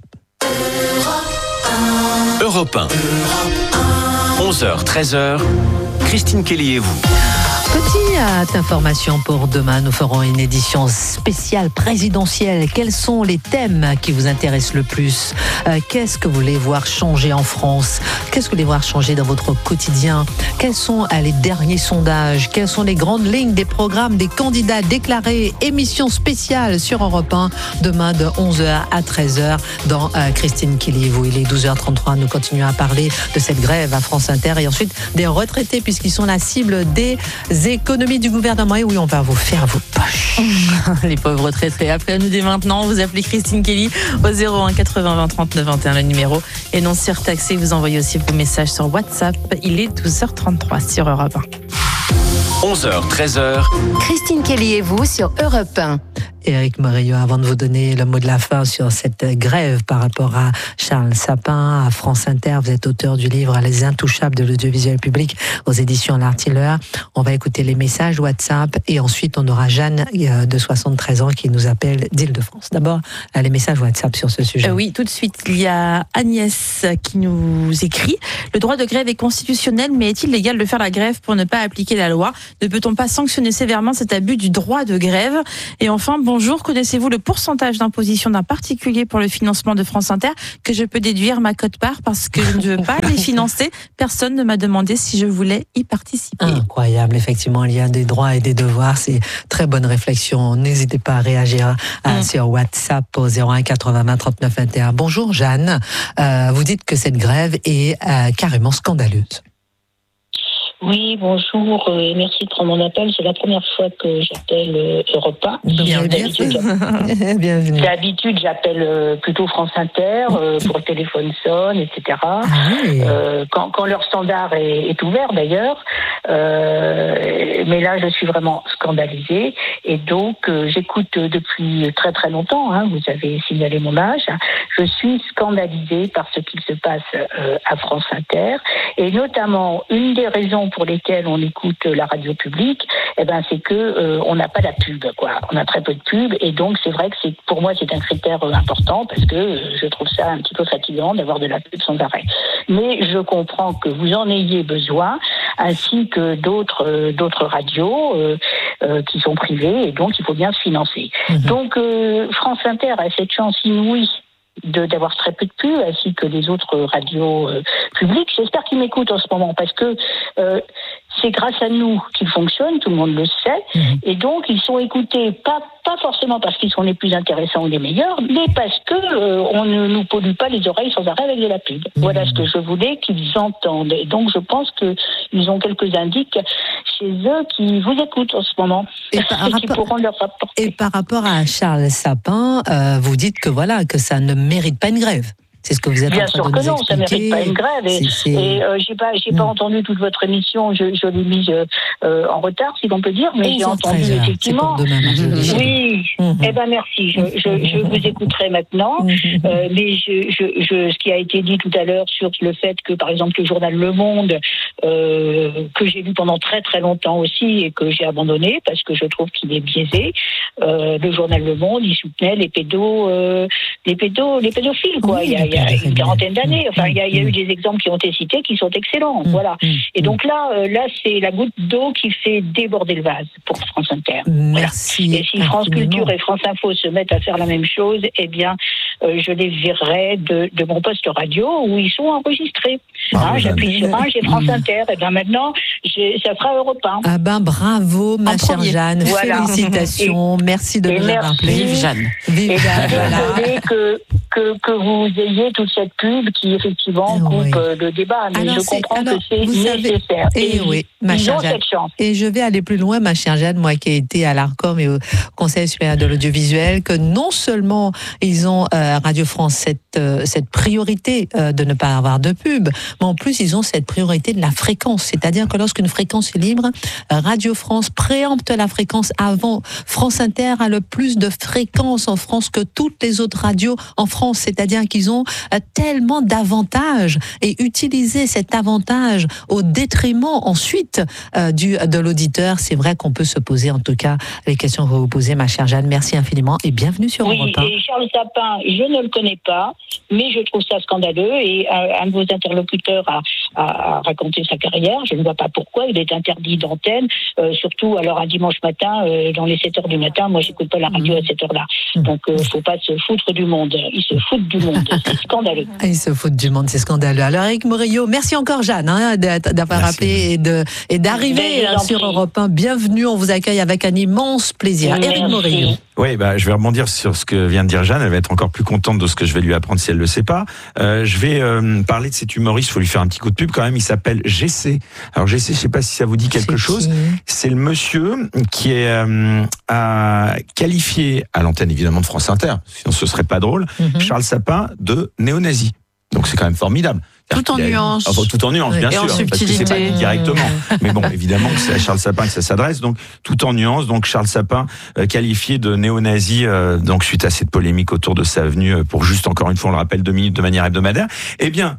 Europe un. onze heures, treize heures. Christine Kelly et vous. Petite information pour demain, nous ferons une édition spéciale présidentielle. Quels sont les thèmes qui vous intéressent le plus? euh, Qu'est-ce que vous voulez voir changer en France? Qu'est-ce que vous voulez voir changer dans votre quotidien? Quels sont euh, les derniers sondages? Quelles sont les grandes lignes des programmes des candidats déclarés? Émission spéciale sur Europe un, demain de onze heures à treize heures dans euh, Christine Kelly. Vous, il est douze heures trente-trois, nous continuons à parler de cette grève à France Inter et ensuite des retraités puisqu'ils sont la cible des économies du gouvernement. Et oui, on va vous faire vos poches. Les pauvres retraités. Appelez-nous dès maintenant. Vous appelez Christine Kelly au zéro un quatre-vingts vingt trente-neuf vingt et un le numéro. Et non surtaxé, vous envoyez aussi vos messages sur WhatsApp. Il est douze heures trente-trois sur Europe un. onze heures, treize heures. Christine Kelly et vous sur Europe un. Éric Morillo, avant de vous donner le mot de la fin sur cette grève par rapport à Charles Sapin, à France Inter, vous êtes auteur du livre Les Intouchables de l'audiovisuel public aux éditions L'Artilleur. On va écouter les messages WhatsApp et ensuite on aura Jeanne de soixante-treize ans qui nous appelle d'Île-de-France. D'abord, les messages WhatsApp sur ce sujet. Euh, oui, tout de suite, il y a Agnès qui nous écrit « Le droit de grève est constitutionnel, mais est-il légal de faire la grève pour ne pas appliquer la loi ? Ne peut-on pas sanctionner sévèrement cet abus du droit de grève? Et enfin, bonjour, connaissez-vous le pourcentage d'imposition d'un particulier pour le financement de France Inter que je peux déduire ma quote-part parce que je ne veux pas les financer? Personne ne m'a demandé si je voulais y participer. Incroyable, effectivement, il y a des droits et des devoirs. C'est très bonne réflexion. N'hésitez pas à réagir à, mmh. sur WhatsApp au zéro un quatre-vingts trente-neuf vingt et un. Bonjour Jeanne, euh, vous dites que cette grève est euh, carrément scandaleuse. Oui, bonjour, et euh, merci de prendre mon appel. C'est la première fois que j'appelle euh, Europe un. D'habitude, Bienvenue. D'habitude, j'appelle euh, plutôt France Inter euh, pour le téléphone sonne, et cetera. Ah oui. euh, quand, quand leur standard est, est ouvert, d'ailleurs. Euh, mais là, je suis vraiment scandalisée. Et donc, euh, j'écoute depuis très très longtemps. Hein, vous avez signalé mon âge. Je suis scandalisée par ce qu'il se passe euh, à France Inter. Et notamment, une des raisons pour lesquelles on écoute la radio publique, eh ben c'est que euh, on n'a pas la pub, quoi. On a très peu de pub, et donc c'est vrai que c'est pour moi c'est un critère euh, important parce que euh, je trouve ça un petit peu fatigant d'avoir de la pub sans arrêt. Mais je comprends que vous en ayez besoin, ainsi que d'autres euh, d'autres radios euh, euh, qui sont privées, et donc il faut bien se financer. Mmh. Donc euh, France Inter a cette chance inouïe de d'avoir très peu de pub, ainsi que les autres radios euh, publiques. J'espère qu'ils m'écoutent en ce moment, parce que euh, c'est grâce à nous qu'ils fonctionnent, tout le monde le sait, mmh. et donc ils sont écoutés, pas, pas forcément parce qu'ils sont les plus intéressants ou les meilleurs, mais parce que euh, on ne nous pollue pas les oreilles sans arrêt avec de la pub. Mmh. Voilà ce que je voulais qu'ils entendent. Et donc je pense qu'ils ont quelques indices chez eux qui vous écoutent en ce moment, et, et qui rapport, pourront leur apporter. Et par rapport à Charles Sapin, euh, vous dites que voilà, que ça ne mérite pas une grève. C'est ce que vous êtes Bien en train sûr de que nous non, expliquer. Ça mérite pas une grève. Et, c'est... et euh, j'ai pas, j'ai mmh. pas entendu toute votre émission. Je, je l'ai mise euh, en retard, si l'on peut dire, mais j'ai entendu treize heures, effectivement. Demain, mmh. Oui. Mmh. Eh ben merci. Je, je, je vous écouterai maintenant. Mmh. Euh, mais je, je, je, ce qui a été dit tout à l'heure sur le fait que, par exemple, le journal Le Monde, euh, que j'ai lu pendant très très longtemps aussi et que j'ai abandonné parce que je trouve qu'il est biaisé. Euh, le journal Le Monde, il soutenait les pédos, euh, les pédos, les pédophiles, quoi. Oui, il y a, il y a une quarantaine d'années. Enfin, il y, y a eu des exemples qui ont été cités qui sont excellents. Mmh. Voilà. Et donc là, euh, là, c'est la goutte d'eau qui fait déborder le vase pour France Inter. Merci. Voilà. Et si France Culture et France Info se mettent à faire la même chose, eh bien, euh, je les virerai de, de mon poste radio où ils sont enregistrés. Ah, hein, j'appuie sur un, j'ai France Inter. Et bien maintenant, ça fera Europe un. Ah ben bravo, ma en chère premier. Jeanne. Voilà. Félicitations. Et, merci de nous avoir appelé. Vive Jeanne. Vive Jeanne. Désolée que, que, que vous ayez toute cette pub qui effectivement coupe oui. le débat, mais alors je comprends alors, que c'est nécessaire. Et, et oui, ma ils chère ont Jeanne. cette chance. Et je vais aller plus loin, ma chère Jeanne, moi qui ai été à l'ARCOM et au Conseil supérieur de l'audiovisuel, que non seulement ils ont euh, Radio France cette, euh, cette priorité euh, de ne pas avoir de pub, mais en plus ils ont cette priorité de la fréquence. C'est-à-dire que lorsqu'une fréquence est libre, Radio France préempte la fréquence avant. France Inter a le plus de fréquences en France que toutes les autres radios en France. C'est-à-dire qu'ils ont euh, tellement d'avantages et utiliser cet avantage au détriment ensuite euh, du, de l'auditeur. C'est vrai qu'on peut se poser en tout cas les questions que vous posez, ma chère Jeanne. Merci infiniment et bienvenue sur oui, Europe un. Et Charles Sapin, je ne le connais pas, mais je trouve ça scandaleux et un, un de vos interlocuteurs a, a, a raconté sa carrière. Je ne vois pas pourquoi il est interdit d'antenne, euh, surtout alors un dimanche matin, euh, dans les sept heures du matin. Moi, j'écoute pas la radio mmh. à cette heure-là. Donc, il euh, faut pas se foutre du monde. Ils se foutent du monde. C'est scandaleux. Ils se foutent du monde, c'est scandaleux. Alors, Éric Morillo, merci encore, Jeanne, hein, d'avoir appelé et, de, et d'arriver hein, sur Europe un. Bienvenue, on vous accueille avec un immense plaisir. Éric Morillo. Oui, bah, je vais rebondir sur ce que vient de dire Jeanne. Elle va être encore plus contente de ce que je vais lui apprendre si elle ne le sait pas. Euh, je vais euh, parler de cet humoriste. Il faut lui faire un petit coup de pub quand même. Il s'appelle G C. Alors G C, je ne sais pas si ça vous dit quelque chose. C'est le monsieur qui est euh, a qualifié à l'antenne évidemment de France Inter, sinon ce serait pas drôle, mm-hmm. Charles Sapin de néo-nazi. Donc c'est quand même formidable. Tout en a, nuance. Enfin, tout en nuance, bien et sûr, en parce que c'est pas dit directement. Mais bon, évidemment que c'est à Charles Sapin que ça s'adresse, donc tout en nuance. Donc Charles Sapin euh, qualifié de néo-nazi, euh, donc suite à cette polémique autour de sa venue euh, pour juste encore une fois, on le rappelle, deux minutes de manière hebdomadaire. Eh bien,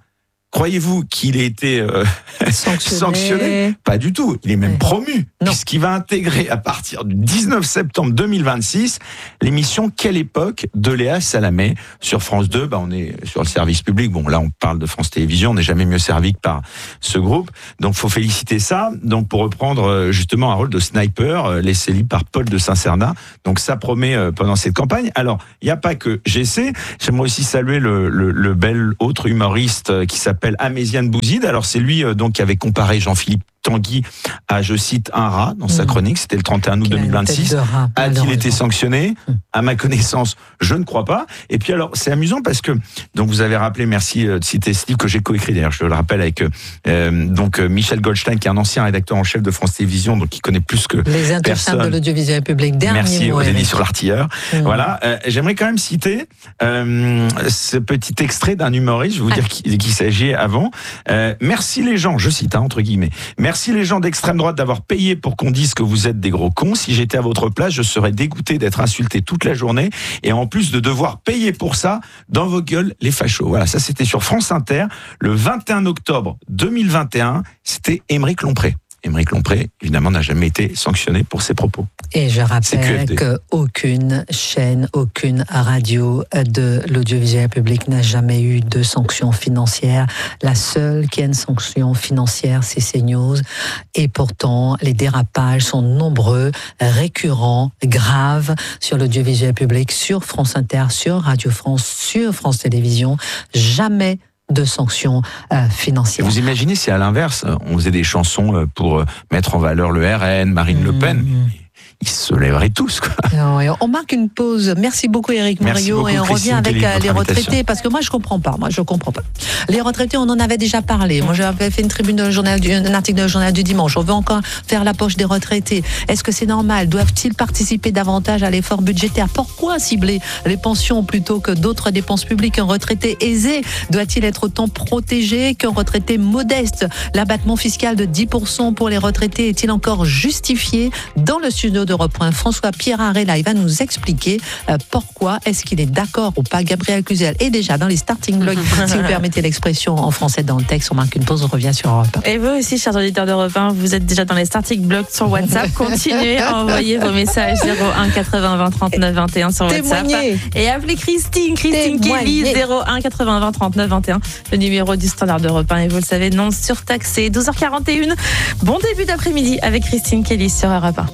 Croyez-vous qu'il ait été euh, sanctionné. sanctionné Pas du tout. Il est même ouais. promu, non. puisqu'il va intégrer à partir du dix-neuf septembre deux mille vingt-six l'émission Quelle époque de Léa Salamé sur France deux. Bah, on est sur le service public. Bon, là, on parle de France Télévisions. On n'est jamais mieux servi que par ce groupe. Donc, faut féliciter ça. Donc, pour reprendre justement un rôle de sniper laissé libre par Paul de Saint-Cernat. Donc, ça promet pendant cette campagne. Alors, il n'y a pas que G C. J'aimerais aussi saluer le, le, le bel autre humoriste qui s'appelle Améziane Bouzid. Alors c'est lui euh, donc qui avait comparé Jean-Philippe Tanguy à, je cite, un rat dans sa chronique. C'était le trente et un août deux mille vingt-six. A-t-il été sanctionné ? À ma connaissance, je ne crois pas. Et puis alors, c'est amusant parce que, donc vous avez rappelé, merci de citer ce livre que j'ai coécrit d'ailleurs, je le rappelle avec euh, donc Michel Goldstein, qui est un ancien rédacteur en chef de France Télévisions, donc qui connaît plus que les intouchables de l'audiovisuel public. Dernier merci mot, aux éditions sur l'Artilleur. Mmh. Voilà. Euh, j'aimerais quand même citer euh, ce petit extrait d'un humoriste. Je vais vous ah. dire qui, qui s'agit avant. Euh, merci les gens, je cite hein, entre guillemets. Merci les gens d'extrême droite d'avoir payé pour qu'on dise que vous êtes des gros cons. Si j'étais à votre place, je serais dégoûté d'être insulté toute la journée et en plus de devoir payer pour ça dans vos gueules les fachos. Voilà, ça c'était sur France Inter le vingt et un octobre deux mille vingt et un. C'était Aymeric Lompré. Aymeric Lompré, évidemment, n'a jamais été sanctionné pour ses propos. Et je rappelle qu'aucune chaîne, aucune radio de l'audiovisuel public n'a jamais eu de sanction financière. La seule qui a une sanction financière, c'est CNews. Et pourtant, les dérapages sont nombreux, récurrents, graves sur l'audiovisuel public, sur France Inter, sur Radio France, sur France Télévisions. Jamais de sanctions euh, financières. Vous imaginez si à l'inverse, on faisait des chansons pour mettre en valeur le R N, Marine mmh. Le Pen, ils se lèveraient tous, quoi. On marque une pause. Merci beaucoup, Éric Moriot, et on revient avec les retraités, parce que moi, je comprends pas. Moi, je comprends pas. Les retraités, on en avait déjà parlé. Moi, j'avais fait une tribune de journal du, un article de Journal du Dimanche. On veut encore faire la poche des retraités. Est-ce que c'est normal ? Doivent-ils participer davantage à l'effort budgétaire ? Pourquoi cibler les pensions plutôt que d'autres dépenses publiques ? Un retraité aisé doit-il être autant protégé qu'un retraité modeste ? L'abattement fiscal de dix pour cent pour les retraités est-il encore justifié ? Dans le studio de Europe un, François Pierre Arella, il va nous expliquer euh, pourquoi est-ce qu'il est d'accord ou pas. Gabriel Cluzel est déjà dans les starting blocks, si vous permettez l'expression en français dans le texte. On marque une pause, on revient sur Europe un. Et vous aussi, chers auditeurs d'Europe un, vous êtes déjà dans les starting blocks sur WhatsApp. Continuez à envoyer vos messages zéro un quatre-vingts vingt trente-neuf vingt et un sur WhatsApp. Témoignez. Et appelez Christine, Christine Kelly, zéro un quatre-vingts vingt trente-neuf vingt et un, le numéro du standard d'Europe un. Et vous le savez, non surtaxé. douze heures quarante et une. Bon début d'après-midi avec Christine Kelly sur Europe un.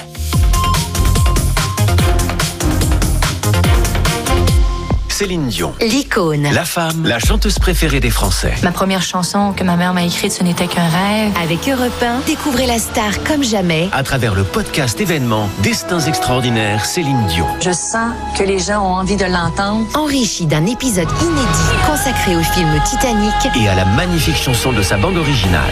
Céline Dion, l'icône, la femme, la chanteuse préférée des Français. Ma première chanson que ma mère m'a écrite, ce n'était qu'un rêve. Avec Europe un, découvrez la star comme jamais. À travers le podcast événement Destins extraordinaires, Céline Dion. Je sens que les gens ont envie de l'entendre. Enrichi d'un épisode inédit consacré au film Titanic et à la magnifique chanson de sa bande originale.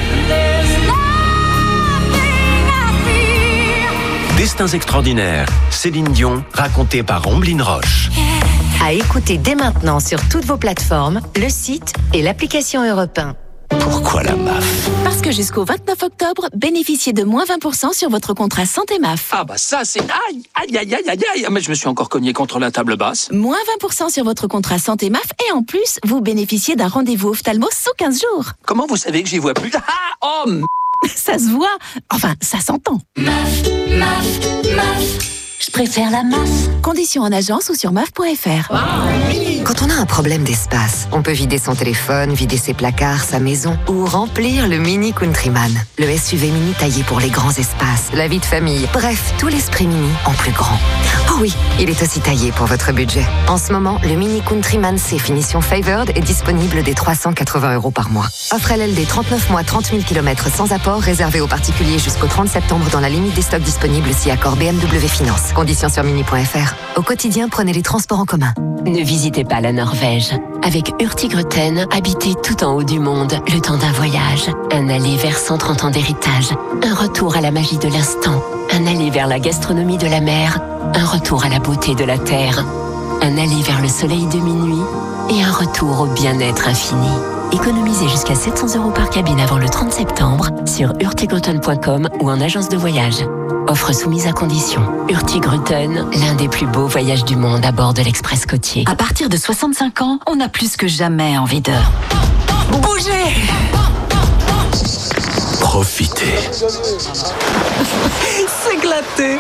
Destins extraordinaires, Céline Dion, racontée par Omblin Roche. À écouter dès maintenant sur toutes vos plateformes, le site et l'application Europe un. Pourquoi la M A F ? Parce que jusqu'au vingt-neuf octobre, bénéficiez de moins vingt pour cent sur votre contrat santé M A F. Ah bah ça c'est... Aïe, aïe, aïe, aïe, aïe, aïe. Mais je me suis encore cogné contre la table basse. Moins vingt pour cent sur votre contrat santé M A F et en plus, vous bénéficiez d'un rendez-vous ophtalmo sous quinze jours. Comment vous savez que j'y vois plus ? Ah, oh m... Ça se voit. Enfin, ça s'entend. M A F, M A F, M A F. Je préfère la M A F. Conditions en agence ou sur M A F point F R. Quand on a un problème d'espace, on peut vider son téléphone, vider ses placards, sa maison ou remplir le Mini Countryman. Le S U V mini taillé pour les grands espaces, la vie de famille, bref, tout l'esprit mini en plus grand. Oh oui, il est aussi taillé pour votre budget. En ce moment, le Mini Countryman C finition Favored est disponible dès trois cent quatre-vingts euros par mois. Offre L L D trente-neuf mois, trente mille kilomètres sans apport, réservé aux particuliers jusqu'au trente septembre dans la limite des stocks disponibles si accord B M W Finance. Conditions sur mini point F R. Au quotidien, prenez les transports en commun. Ne visitez pas la Norvège. Avec Hurtigruten, habitez tout en haut du monde le temps d'un voyage. Un aller vers cent trente ans d'héritage. Un retour à la magie de l'instant. Un aller vers la gastronomie de la mer. Un retour à la beauté de la terre. Un aller vers le soleil de minuit. Et un retour au bien-être infini. Économisez jusqu'à sept cents euros par cabine avant le trente septembre sur hurtigruten point com ou en agence de voyage. Offre soumise à condition. Hurtigruten, l'un des plus beaux voyages du monde à bord de l'Express côtier. À partir de soixante-cinq ans, on a plus que jamais envie de... Bougez! Profitez. S'éclater.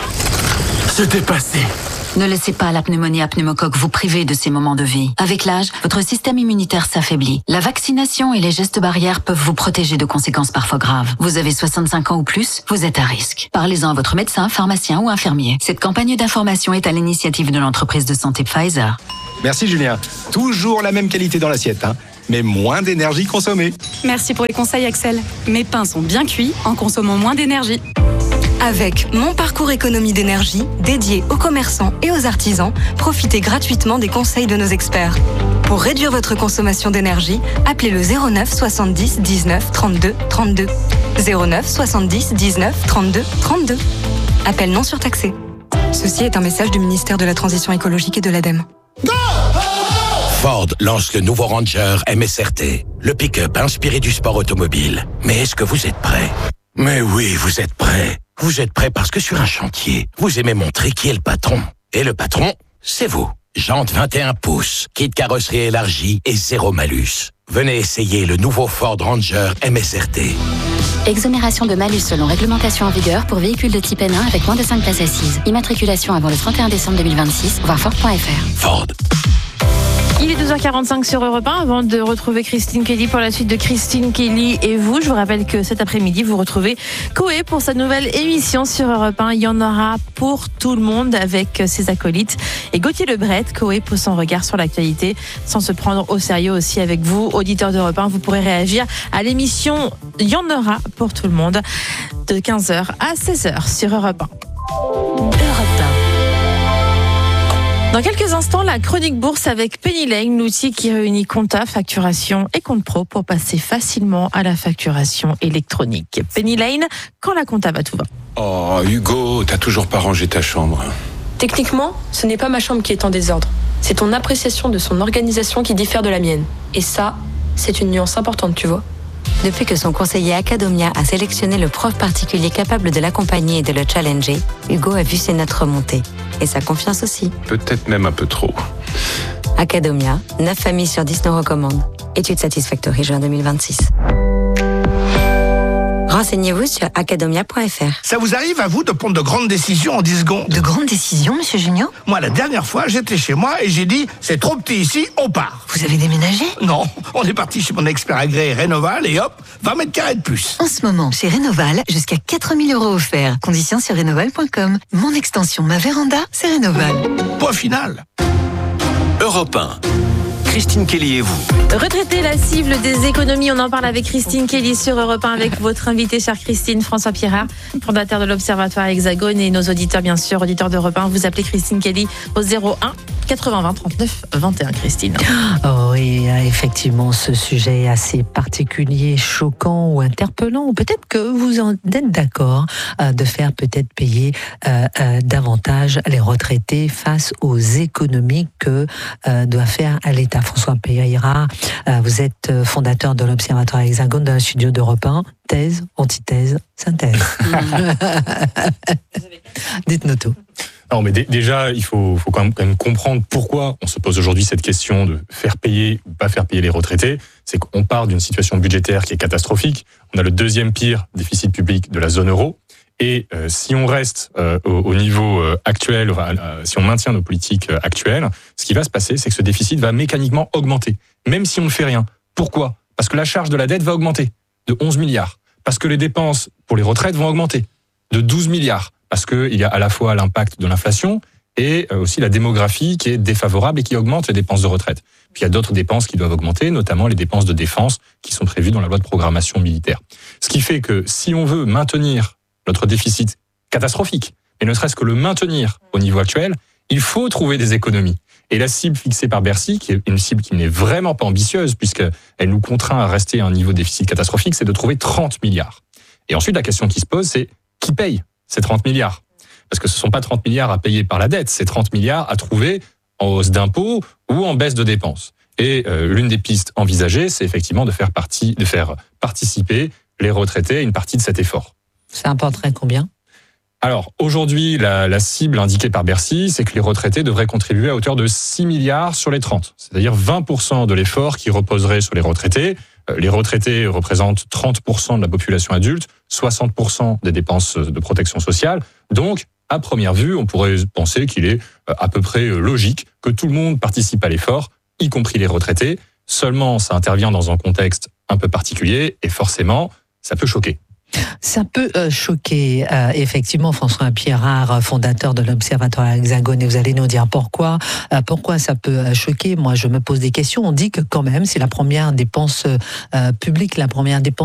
Se dépasser. Ne laissez pas la pneumonie à pneumocoque vous priver de ces moments de vie. Avec l'âge, votre système immunitaire s'affaiblit. La vaccination et les gestes barrières peuvent vous protéger de conséquences parfois graves. Vous avez soixante-cinq ans ou plus, vous êtes à risque. Parlez-en à votre médecin, pharmacien ou infirmier. Cette campagne d'information est à l'initiative de l'entreprise de santé Pfizer. Merci Julien. Toujours la même qualité dans l'assiette, hein, mais moins d'énergie consommée. Merci pour les conseils Axel. Mes pains sont bien cuits en consommant moins d'énergie. Avec Mon Parcours Économie d'énergie, dédié aux commerçants et aux artisans, profitez gratuitement des conseils de nos experts. Pour réduire votre consommation d'énergie, appelez le zéro neuf soixante-dix dix-neuf trente-deux trente-deux. zéro neuf soixante-dix dix-neuf trente-deux trente-deux. Appel non surtaxé. Ceci est un message du ministère de la Transition écologique et de l'ADEME. Ford lance le nouveau Ranger M S R T, le pick-up inspiré du sport automobile. Mais est-ce que vous êtes prêts? Mais oui, vous êtes prêts. Vous êtes prêts parce que sur un chantier, vous aimez montrer qui est le patron. Et le patron, c'est vous. Jantes vingt et un pouces, kit carrosserie élargie et zéro malus. Venez essayer le nouveau Ford Ranger M S R T. Exonération de malus selon réglementation en vigueur pour véhicules de type N un avec moins de cinq places assises. Immatriculation avant le trente et un décembre deux mille vingt-six, voir Ford point F R. Ford. Il est douze heures quarante-cinq sur Europe un. Avant de retrouver Christine Kelly pour la suite de Christine Kelly et vous, je vous rappelle que cet après-midi, vous retrouvez Coé pour sa nouvelle émission sur Europe un. Il y en aura pour tout le monde avec ses acolytes. Et Gauthier Lebret, Coé pose son regard sur l'actualité sans se prendre au sérieux aussi avec vous, auditeurs d'Europe un. Vous pourrez réagir à l'émission Il y en aura pour tout le monde de quinze heures à seize heures sur Europe un. Europe un. Dans quelques instants, la chronique bourse avec Penny Lane, l'outil qui réunit compta, facturation et compte pro pour passer facilement à la facturation électronique. Penny Lane, quand la compta va, tout va. Oh Hugo, t'as toujours pas rangé ta chambre. Techniquement, ce n'est pas ma chambre qui est en désordre. C'est ton appréciation de son organisation qui diffère de la mienne. Et ça, c'est une nuance importante, tu vois. Depuis que son conseiller Acadomia a sélectionné le prof particulier capable de l'accompagner et de le challenger, Hugo a vu ses notes remonter. Et sa confiance aussi. Peut-être même un peu trop. Acadomia, neuf familles sur dix nous recommandent. Étude Satisfactory, juin deux mille vingt-six. Renseignez-vous sur acadomia point F R. Ça vous arrive à vous de prendre de grandes décisions en dix secondes? De grandes décisions, monsieur Junior? Moi, la dernière fois, j'étais chez moi et j'ai dit « c'est trop petit ici, on part ». Vous avez déménagé? Non, on est parti chez mon expert agréé Rénoval et hop, vingt mètres carrés de plus. En ce moment, chez Rénoval, jusqu'à quatre mille euros offerts. Conditions sur rénoval point com. Mon extension, ma véranda, c'est Rénoval. Point final. Europe un. Christine Kelly et vous. Retraiter la cible des économies, on en parle avec Christine Kelly sur Europe un avec votre invité, chère Christine, François Pirard, fondateur de l'Observatoire Hexagone, et nos auditeurs, bien sûr, auditeurs d'Europe un. Vous appelez Christine Kelly au zéro un quatre-vingts vingt trente-neuf vingt et un, Christine. Oh oui, effectivement, ce sujet assez particulier, choquant ou interpellant, ou peut-être que vous en êtes d'accord euh, de faire peut-être payer euh, euh, davantage les retraités face aux économies que euh, doit faire l'État. François Pirard, euh, vous êtes fondateur de l'Observatoire Hexagone, dans le studio d'Europe un. Thèse, antithèse, synthèse. Dites-nous tout. Non, mais d- déjà, il faut, faut quand, même, quand même comprendre pourquoi on se pose aujourd'hui cette question de faire payer ou pas faire payer les retraités. C'est qu'on part d'une situation budgétaire qui est catastrophique. On a le deuxième pire déficit public de la zone euro. Et euh, si on reste euh, au, au niveau euh, actuel, euh, si on maintient nos politiques euh, actuelles, ce qui va se passer, c'est que ce déficit va mécaniquement augmenter, même si on ne fait rien. Pourquoi ? Parce que la charge de la dette va augmenter de onze milliards. Parce que les dépenses pour les retraites vont augmenter de douze milliards. Parce qu'il y a à la fois l'impact de l'inflation et aussi la démographie qui est défavorable et qui augmente les dépenses de retraite. Puis il y a d'autres dépenses qui doivent augmenter, notamment les dépenses de défense qui sont prévues dans la loi de programmation militaire. Ce qui fait que si on veut maintenir notre déficit catastrophique, et ne serait-ce que le maintenir au niveau actuel, il faut trouver des économies. Et la cible fixée par Bercy, qui est une cible qui n'est vraiment pas ambitieuse, puisqu'elle nous contraint à rester à un niveau de déficit catastrophique, c'est de trouver trente milliards. Et ensuite, la question qui se pose, c'est qui paye ces trente milliards? Parce que ce ne sont pas trente milliards à payer par la dette, c'est trente milliards à trouver en hausse d'impôts ou en baisse de dépenses. Et euh, l'une des pistes envisagées, c'est effectivement de faire, partie, de faire participer les retraités à une partie de cet effort. Ça importerait combien ? Alors, aujourd'hui, la, la cible indiquée par Bercy, c'est que les retraités devraient contribuer à hauteur de six milliards sur les trente. C'est-à-dire vingt pour cent de l'effort qui reposerait sur les retraités. Les retraités représentent trente pour cent de la population adulte, soixante pour cent des dépenses de protection sociale. Donc, à première vue, on pourrait penser qu'il est à peu près logique que tout le monde participe à l'effort, y compris les retraités. Seulement, ça intervient dans un contexte un peu particulier et forcément, ça peut choquer. Ça peut euh, choquer, euh, effectivement, François Pierrard, fondateur de l'Observatoire Hexagone, et vous allez nous dire pourquoi, euh, pourquoi ça peut euh, choquer. Moi, je me pose des questions. On dit que quand même, c'est la première dépense euh, publique, la première dépense